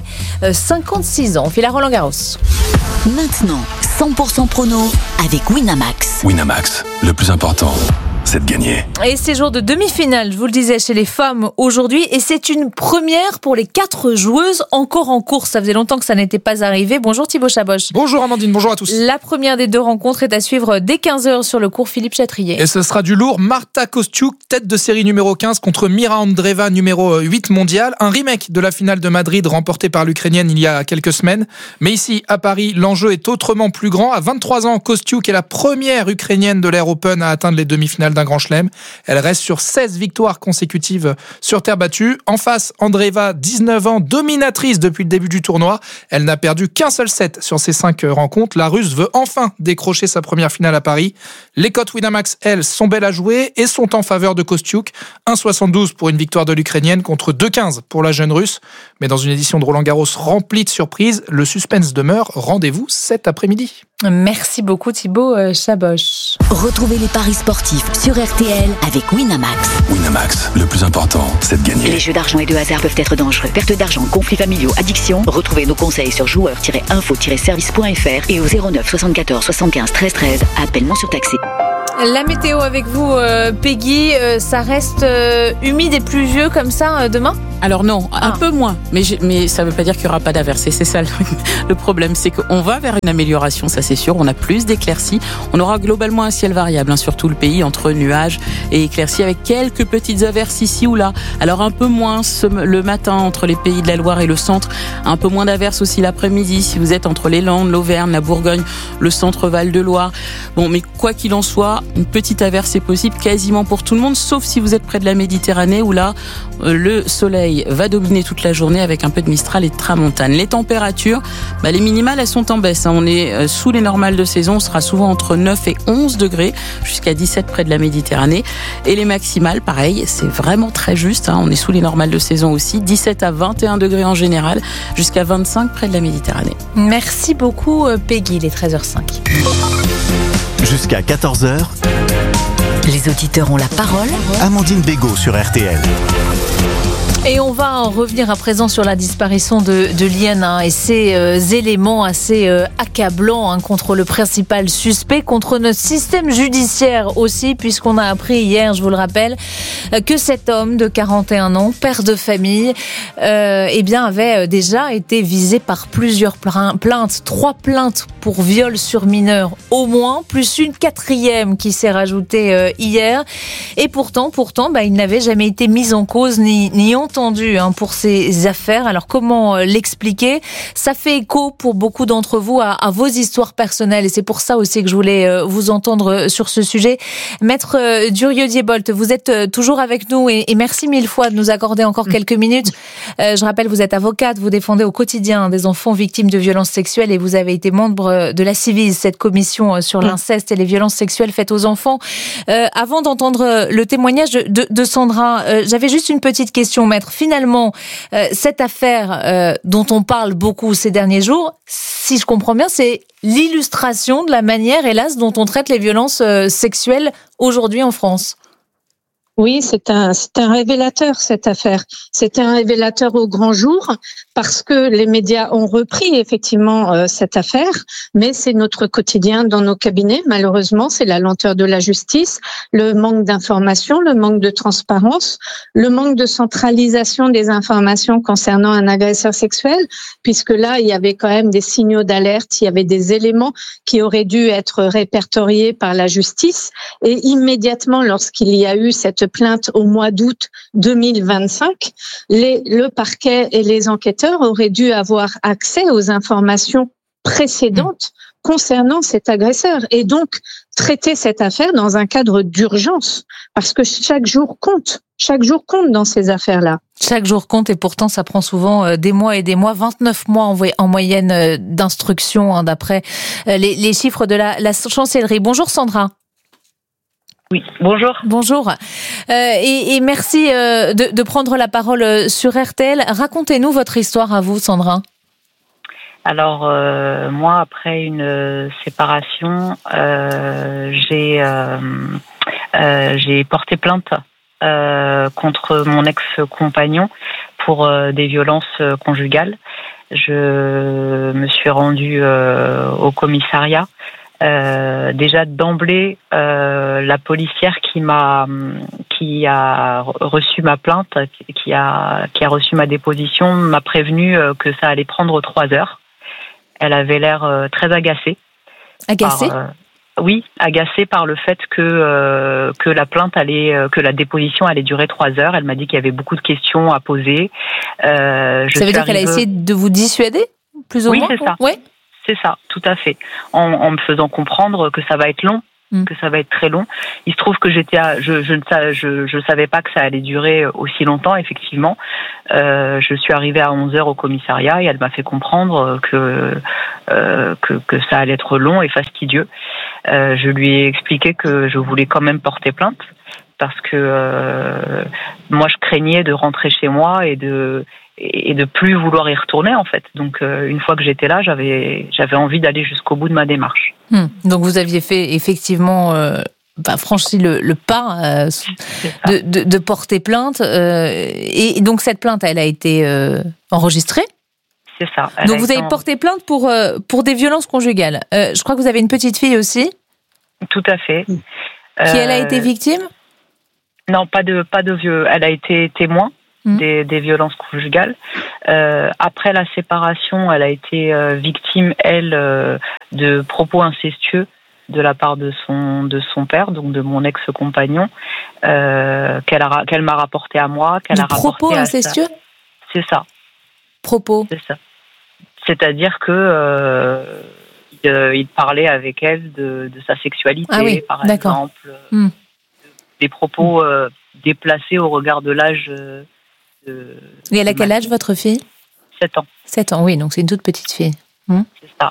56 ans. On file à Roland-Garros. Maintenant, 100% prono avec Winamax. Winamax, le plus important, c'est c'est de gagner. Et c'est jour de demi-finale, je vous le disais, chez les femmes aujourd'hui. Et c'est une première pour les 4 joueuses encore en course. Ça faisait longtemps que ça n'était pas arrivé. Bonjour Thibaut Chaboch. Bonjour Amandine, bonjour à tous. La première des 2 rencontres est à suivre dès 15h sur le cours Philippe Chatrier. Et ce sera du lourd. Marta Kostiuk, tête de série numéro 15 contre Mira Andreeva, numéro 8 mondial. Un remake de la finale de Madrid remportée par l'Ukrainienne il y a quelques semaines. Mais ici, à Paris, l'enjeu est autrement plus grand. À 23 ans, Kostiuk est la première Ukrainienne de l'Air Open à atteindre les demi-finales d'un grand chelem. Elle reste sur 16 victoires consécutives sur terre battue. En face, Andreeva, 19 ans, dominatrice depuis le début du tournoi. Elle n'a perdu qu'un seul set sur ces 5 rencontres. La Russe veut enfin décrocher sa première finale à Paris. Les cotes Winamax, elles, sont belles à jouer et sont en faveur de Kostiuk. 1,72 pour une victoire de l'Ukrainienne contre 2,15 pour la jeune Russe. Mais dans une édition de Roland-Garros remplie de surprises, le suspense demeure. Rendez-vous cet après-midi. Merci beaucoup Thibaut Chaboch. Retrouvez les paris sportifs sur RTL avec Winamax. Winamax, le plus important, c'est de gagner. Les jeux d'argent et de hasard peuvent être dangereux. Perte d'argent, conflits familiaux, addiction. Retrouvez nos conseils sur joueurs-info-service.fr et au 09 74 75 13 13. Appel non surtaxé. La météo avec vous, Peggy, ça reste humide et pluvieux comme ça demain ? Alors non, un peu moins, mais ça ne veut pas dire qu'il n'y aura pas d'averses. C'est ça le problème, c'est qu'on va vers une amélioration, ça c'est sûr. On a plus d'éclaircies. On aura globalement un ciel variable sur tout le pays, entre nuages et éclaircies, avec quelques petites averses ici ou là. Alors un peu moins le matin entre les pays de la Loire et le centre, un peu moins d'averses aussi l'après-midi si vous êtes entre les Landes, l'Auvergne, la Bourgogne, le centre Val-de-Loire. Bon, mais quoi qu'il en soit, une petite averse est possible quasiment pour tout le monde, sauf si vous êtes près de la Méditerranée où là, le soleil va dominer toute la journée avec un peu de Mistral et de Tramontane. Les températures, les minimales, elles sont en baisse. On est sous les normales de saison. On sera souvent entre 9 et 11 degrés, jusqu'à 17 près de la Méditerranée. Et les maximales, pareil, c'est vraiment très juste. On est sous les normales de saison aussi. 17 à 21 degrés en général, jusqu'à 25 près de la Méditerranée. Merci beaucoup, Peggy. Il est 13h05. Jusqu'à 14h. Les auditeurs ont la parole. Amandine Bégaud sur RTL. Et on va en revenir à présent sur la disparition de Liane et ces éléments assez accablants contre le principal suspect, contre notre système judiciaire aussi, puisqu'on a appris hier, je vous le rappelle, que cet homme de 41 ans, père de famille, avait déjà été visé par plusieurs plaintes, 3 plaintes pour viol sur mineur au moins, plus une 4e qui s'est rajoutée hier. Et pourtant, il n'avait jamais été mis en cause ni entendu pour ces affaires. Alors comment l'expliquer ? Ça fait écho pour beaucoup d'entre vous à vos histoires personnelles et c'est pour ça aussi que je voulais vous entendre sur ce sujet. Maître Durieux-Diebolt, vous êtes toujours avec nous et merci 1000 fois de nous accorder encore quelques minutes. Je rappelle, vous êtes avocate, vous défendez au quotidien des enfants victimes de violences sexuelles et vous avez été membre de la Ciivise, cette commission sur l'inceste et les violences sexuelles faites aux enfants. Avant d'entendre le témoignage de Sandra, j'avais juste une petite question, maître. Finalement, cette affaire dont on parle beaucoup ces derniers jours, si je comprends bien, c'est l'illustration de la manière, hélas, dont on traite les violences sexuelles aujourd'hui en France. Oui, c'est un révélateur, cette affaire. C'est un révélateur au grand jour parce que les médias ont repris effectivement cette affaire, mais c'est notre quotidien dans nos cabinets. Malheureusement, c'est la lenteur de la justice, le manque d'information, le manque de transparence, le manque de centralisation des informations concernant un agresseur sexuel, puisque là, il y avait quand même des signaux d'alerte, il y avait des éléments qui auraient dû être répertoriés par la justice et immédiatement, lorsqu'il y a eu cette plainte au mois d'août 2025, le parquet et les enquêteurs auraient dû avoir accès aux informations précédentes concernant cet agresseur et donc traiter cette affaire dans un cadre d'urgence parce que chaque jour compte. Chaque jour compte dans ces affaires-là. Chaque jour compte et pourtant ça prend souvent des mois et des mois, 29 mois en moyenne d'instruction d'après les chiffres de la chancellerie. Bonjour Sandra. Oui, bonjour. Bonjour. Et merci de prendre la parole sur RTL. Racontez-nous votre histoire à vous, Sandra. Alors, moi, après une séparation, j'ai porté plainte contre mon ex-compagnon pour des violences conjugales. Je me suis rendue au commissariat Déjà d'emblée, la policière qui a reçu ma plainte, qui a reçu ma déposition, m'a prévenu que ça allait prendre 3 heures. Elle avait l'air très agacée. Agacée ? Oui, agacée par le fait que la déposition allait durer 3 heures. Elle m'a dit qu'il y avait beaucoup de questions à poser. Ça veut dire qu'elle a essayé de vous dissuader, plus ou moins ? Oui, c'est ça. Ouais. C'est ça, tout à fait. En me faisant comprendre que ça va être long, que ça va être très long. Il se trouve que je savais pas que ça allait durer aussi longtemps, effectivement. Je suis arrivée à 11h au commissariat et elle m'a fait comprendre que ça allait être long et fastidieux. Je lui ai expliqué que je voulais quand même porter plainte parce que moi je craignais de rentrer chez moi et de plus vouloir y retourner en fait. Donc une fois que j'étais là, j'avais envie d'aller jusqu'au bout de ma démarche. Donc vous aviez fait effectivement franchi le pas de porter plainte et donc cette plainte elle a été enregistrée. C'est ça. Donc vous avez porté plainte pour des violences conjugales. Je crois que vous avez une petite fille aussi. Tout à fait. Qui elle a été victime ? Non, pas de vieux. Elle a été témoin des violences conjugales. Après la séparation, elle a été victime, elle, de propos incestueux de la part de son père, donc de mon ex-compagnon, qu'elle m'a rapporté à moi, qu'elle a rapporté propos incestueux ? C'est ça. Propos ? C'est ça. C'est-à-dire que il parlait avec elle de sa sexualité, par exemple, des propos déplacés au regard de l'âge. Et elle a quel âge, votre fille ? 7 ans. 7 ans, oui, donc c'est une toute petite fille. C'est ça.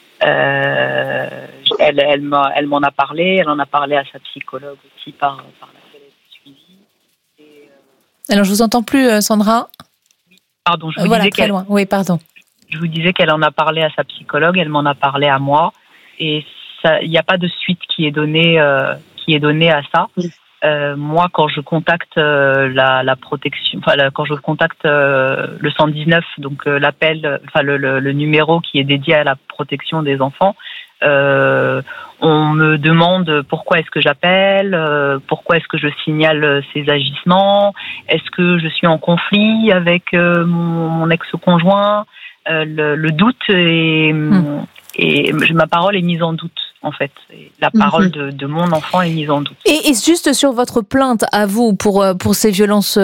Elle m'en a parlé, elle en a parlé à sa psychologue aussi par laquelle elle est suivie. Alors, je vous entends plus, Sandra. Pardon, je vous disais très loin. Oui, pardon. Je vous disais qu'elle en a parlé à sa psychologue, elle m'en a parlé à moi, et il n'y a pas de suite qui est donnée à ça. Moi, quand je contacte la protection, quand je contacte le 119, donc l'appel, le numéro qui est dédié à la protection des enfants, on me demande pourquoi est-ce que j'appelle, pourquoi est-ce que je signale ces agissements, est-ce que je suis en conflit avec mon ex-conjoint. Le doute et ma parole est mise en doute. En fait, la parole de mon enfant est mise en doute. Et juste sur votre plainte à vous pour ces violences,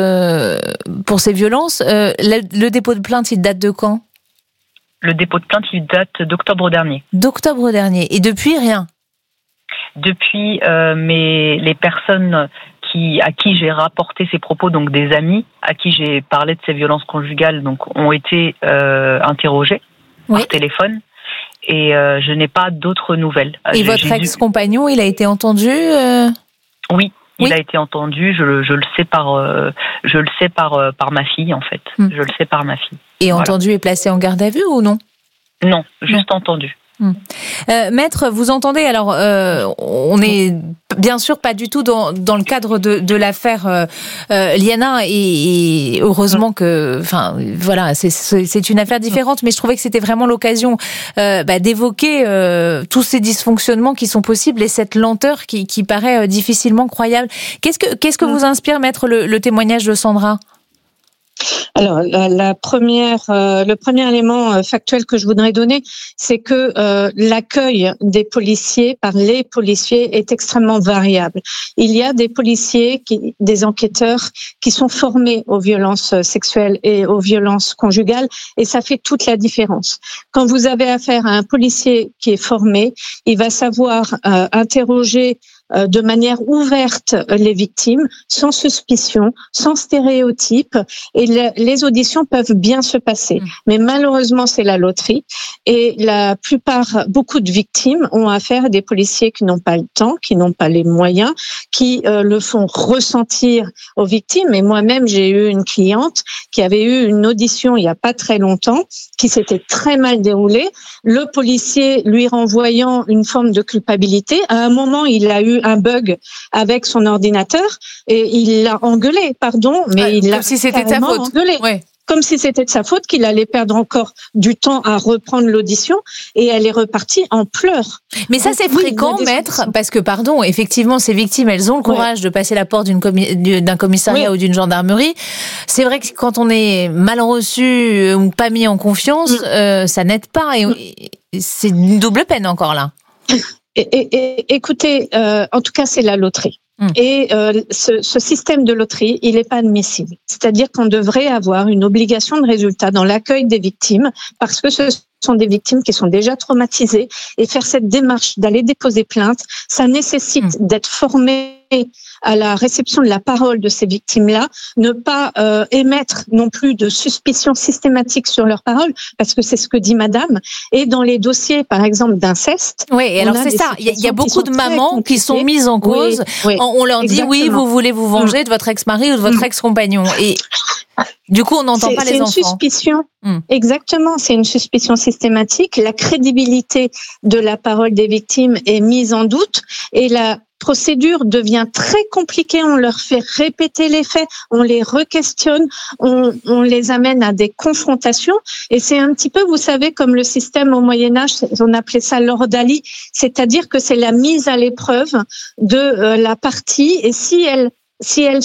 le dépôt de plainte, il date de quand ? Le dépôt de plainte, il date d'octobre dernier. D'octobre dernier. Et depuis, rien ? Depuis, les personnes à qui j'ai rapporté ces propos, donc des amis à qui j'ai parlé de ces violences conjugales, donc ont été interrogées par téléphone. Et je n'ai pas d'autres nouvelles. Et votre ex-compagnon, il a été entendu Oui, il a été entendu. Je le sais par ma fille en fait. Je le sais par ma fille. Et entendu et placé en garde à vue ou non ? Non, juste entendu. Maître, vous entendez, alors on est bien sûr pas du tout dans le cadre de l'affaire Liana et heureusement que, enfin voilà, c'est une affaire différente, mais je trouvais que c'était vraiment l'occasion d'évoquer tous ces dysfonctionnements qui sont possibles et cette lenteur qui paraît difficilement croyable. Qu'est-ce que vous inspire, Maître, le témoignage de Sandra ? Alors, le premier élément factuel que je voudrais donner, c'est que l'accueil des policiers par les policiers est extrêmement variable. Il y a des policiers, des enquêteurs qui sont formés aux violences sexuelles et aux violences conjugales, et ça fait toute la différence. Quand vous avez affaire à un policier qui est formé, il va savoir interroger de manière ouverte les victimes, sans suspicion, sans stéréotype, et les auditions peuvent bien se passer. Mais malheureusement, c'est la loterie, et beaucoup de victimes ont affaire à des policiers qui n'ont pas le temps, qui n'ont pas les moyens, qui le font ressentir aux victimes. Et moi-même, j'ai eu une cliente qui avait eu une audition il n'y a pas très longtemps, qui s'était très mal déroulée. Le policier lui renvoyant une forme de culpabilité, à un moment, il a eu un bug avec son ordinateur et il l'a engueulé, mais il l'a si c'était ta faute. Engueulé. Ouais. comme si c'était de sa faute, qu'il allait perdre encore du temps à reprendre l'audition, et elle est repartie en pleurs. Mais ça, c'est fréquent, maître, parce que, pardon, effectivement, ces victimes, elles ont le courage de passer la porte d'un commissariat ou d'une gendarmerie. C'est vrai que quand on est mal reçu ou pas mis en confiance, ça n'aide pas, et c'est une double peine encore là. Écoutez, en tout cas, c'est la loterie. Et ce système de loterie, il n'est pas admissible. C'est-à-dire qu'on devrait avoir une obligation de résultat dans l'accueil des victimes, parce que ce sont des victimes qui sont déjà traumatisées, et faire cette démarche d'aller déposer plainte, ça nécessite d'être formé à la réception de la parole de ces victimes-là, ne pas émettre non plus de suspicions systématiques sur leur parole, parce que c'est ce que dit madame. Et dans les dossiers, par exemple, d'inceste... Oui, alors c'est ça, il y a beaucoup de mamans qui sont mises en cause. On leur dit, oui, vous voulez vous venger de votre ex-mari ou de votre ex-compagnon. Et du coup, on n'entend pas les enfants. C'est une suspicion. Exactement, c'est une suspicion systématique. La crédibilité de la parole des victimes est mise en doute, et la procédure devient très compliquée. On leur fait répéter les faits, on les re-questionne, on les amène à des confrontations, et c'est un petit peu, vous savez, comme le système au Moyen-Âge, on appelait ça l'ordalie, c'est-à-dire que c'est la mise à l'épreuve de la partie, et si elle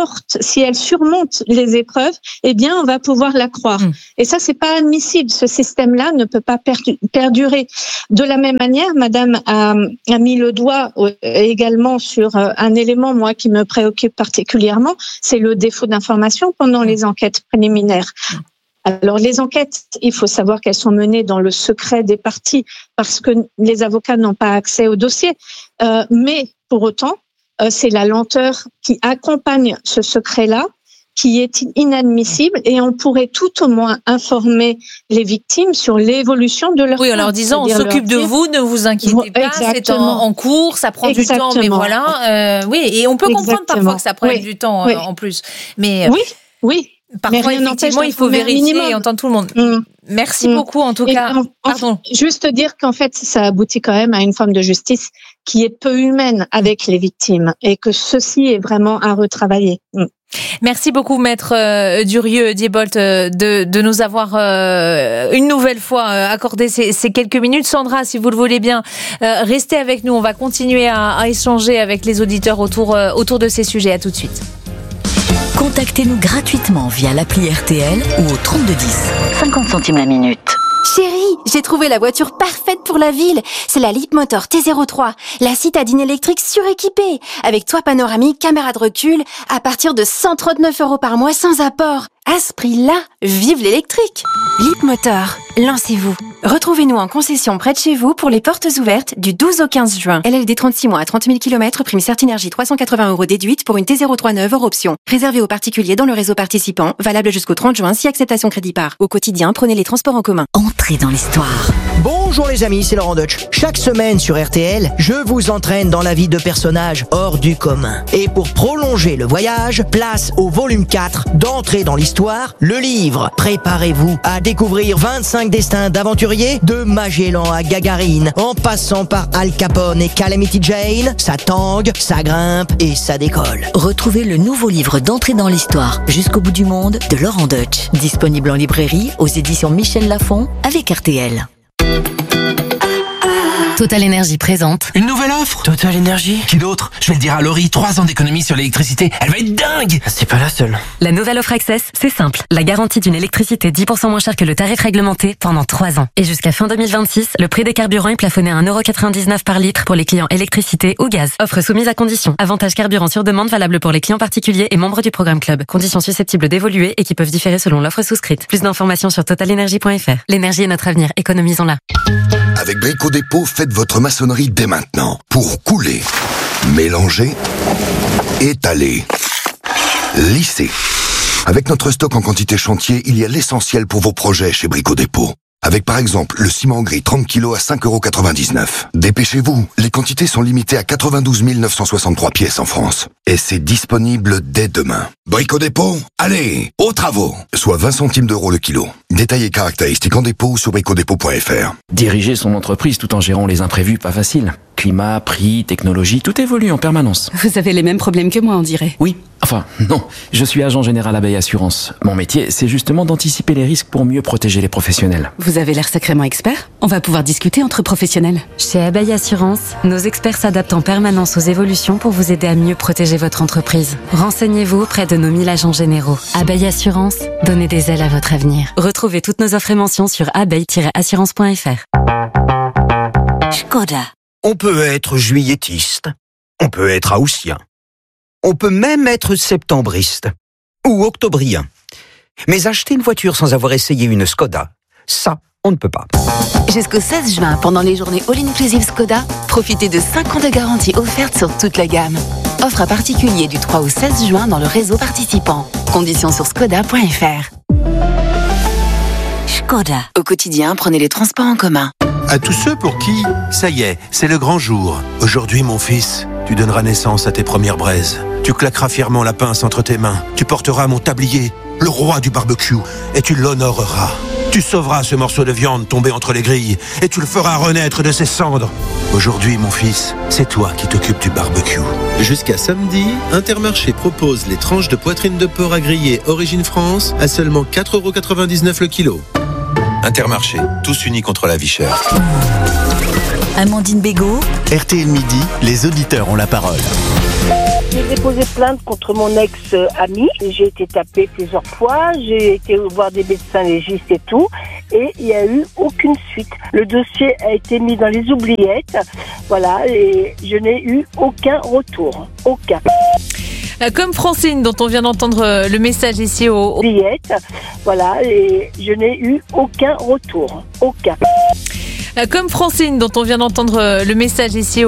surmonte les épreuves, eh bien, on va pouvoir la croire. Et ça, c'est pas admissible. Ce système-là ne peut pas perdurer. De la même manière, madame a mis le doigt également sur un élément, moi, qui me préoccupe particulièrement, c'est le défaut d'information pendant les enquêtes préliminaires. Alors, les enquêtes, il faut savoir qu'elles sont menées dans le secret des parties, parce que les avocats n'ont pas accès au dossier. Mais, pour autant, c'est la lenteur qui accompagne ce secret-là qui est inadmissible, et on pourrait tout au moins informer les victimes sur l'évolution de leur cas. Oui, en leur disant, on s'occupe de vous, ne vous inquiétez pas, c'est en cours, ça prend du temps, mais voilà. Oui, et on peut comprendre parfois que ça prenne du temps en plus. Mais oui. Parfois, effectivement, il faut vérifier et entendre tout le monde. Merci beaucoup, en tout cas. Juste dire qu'en fait, ça aboutit quand même à une forme de justice qui est peu humaine avec les victimes, et que ceci est vraiment à retravailler. Merci beaucoup, maître Durieux-Diebolt, de nous avoir une nouvelle fois accordé ces quelques minutes. Sandra, si vous le voulez bien, restez avec nous. On va continuer à échanger avec les auditeurs autour de ces sujets. À tout de suite. Contactez-nous gratuitement via l'appli RTL ou au 3210. 50 centimes la minute. Chérie, j'ai trouvé la voiture parfaite pour la ville. C'est la Leapmotor T03, la citadine électrique suréquipée, avec toit panoramique, caméra de recul, à partir de 139 € par mois sans apport. À ce prix-là, vive l'électrique! Leapmotor, lancez-vous. Retrouvez-nous en concession près de chez vous pour les portes ouvertes du 12 au 15 juin. LLD 36 mois à 30 000 km, prime Certinergie 380 € déduite pour une T03 neuve hors option. Réservé aux particuliers dans le réseau participant, valable jusqu'au 30 juin si acceptation crédit par. Au quotidien, prenez les transports en commun. Entrez dans l'histoire. Bonjour les amis, c'est Laurent Deutsch. Chaque semaine sur RTL, je vous entraîne dans la vie de personnages hors du commun. Et pour prolonger le voyage, place au volume 4 d'Entrer dans l'histoire, le livre. Préparez-vous à découvrir 25 destins d'aventuriers, de Magellan à Gagarine, en passant par Al Capone et Calamity Jane. Ça tangue, ça grimpe et ça décolle. Retrouvez le nouveau livre d'Entrer dans l'histoire, Jusqu'au bout du monde, de Laurent Deutsch. Disponible en librairie, aux éditions Michel Lafon, avec RTL. Total Énergie présente. Une nouvelle offre Total Énergie. Qui d'autre? Je vais le dire à Laurie, 3 ans d'économie sur l'électricité. Elle va être dingue. C'est pas la seule. La nouvelle offre Access, c'est simple. La garantie d'une électricité 10% moins chère que le tarif réglementé pendant 3 ans. Et jusqu'à fin 2026, le prix des carburants est plafonné à 1,99 € par litre pour les clients électricité ou gaz. Offre soumise à conditions. Avantage carburant sur demande valable pour les clients particuliers et membres du programme Club. Conditions susceptibles d'évoluer et qui peuvent différer selon l'offre souscrite. Plus d'informations sur totalenergie.fr. L'énergie est notre avenir, économisons-la. Avec Brico Dépôt, faites votre maçonnerie dès maintenant. Pour couler, mélanger, étaler, lisser. Avec notre stock en quantité chantier, il y a l'essentiel pour vos projets chez Brico Dépôt. Avec par exemple le ciment gris 30 kg à 5,99 €. Dépêchez-vous, les quantités sont limitées à 92 963 pièces en France. Et c'est disponible dès demain. Brico Dépôt, allez, aux travaux. Soit 20 centimes d'euros le kilo. Détails et caractéristiques en dépôt sur bricodépôt.fr. Diriger son entreprise tout en gérant les imprévus, pas facile. Climat, prix, technologie, tout évolue en permanence. Vous avez les mêmes problèmes que moi, on dirait. Oui, enfin, non. Je suis agent général Abeille Assurance. Mon métier, c'est justement d'anticiper les risques pour mieux protéger les professionnels. Vous avez l'air sacrément expert. On va pouvoir discuter entre professionnels. Chez Abeille Assurance, nos experts s'adaptent en permanence aux évolutions pour vous aider à mieux protéger votre entreprise. Renseignez-vous auprès de nos 1000 agents généraux. Abeille Assurance, donnez des ailes à votre avenir. Retrouvez toutes nos offres et mentions sur abeille-assurance.fr. Škoda. On peut être juilletiste, on peut être haussien, on peut même être septembriste ou octobrien. Mais acheter une voiture sans avoir essayé une Škoda, ça, on ne peut pas. Jusqu'au 16 juin, pendant les journées All-Inclusive Škoda, profitez de 5 ans de garantie offerte sur toute la gamme. Offre à particulier du 3 au 16 juin dans le réseau participant. Conditions sur škoda.fr. Škoda. Au quotidien, prenez les transports en commun. À tous ceux pour qui, ça y est, c'est le grand jour. Aujourd'hui, mon fils, tu donneras naissance à tes premières braises. Tu claqueras fièrement la pince entre tes mains. Tu porteras mon tablier, le roi du barbecue, et tu l'honoreras. Tu sauveras ce morceau de viande tombé entre les grilles, et tu le feras renaître de ses cendres. Aujourd'hui, mon fils, c'est toi qui t'occupes du barbecue. Jusqu'à samedi, Intermarché propose les tranches de poitrine de porc à griller Origine France à seulement 4,99 € le kilo. Intermarché, tous unis contre la vie chère. Amandine Bégaud. RTL Midi, les auditeurs ont la parole. J'ai déposé plainte contre mon ex-ami. J'ai été tapée plusieurs fois. J'ai été voir des médecins légistes et tout. Et il n'y a eu aucune suite. Le dossier a été mis dans les oubliettes. Voilà. Et je n'ai eu aucun retour. Aucun. Comme Francine, dont on vient d'entendre le message ici au billette. Voilà. Et je n'ai eu aucun retour. Aucun. Comme Francine, dont on vient d'entendre le message ici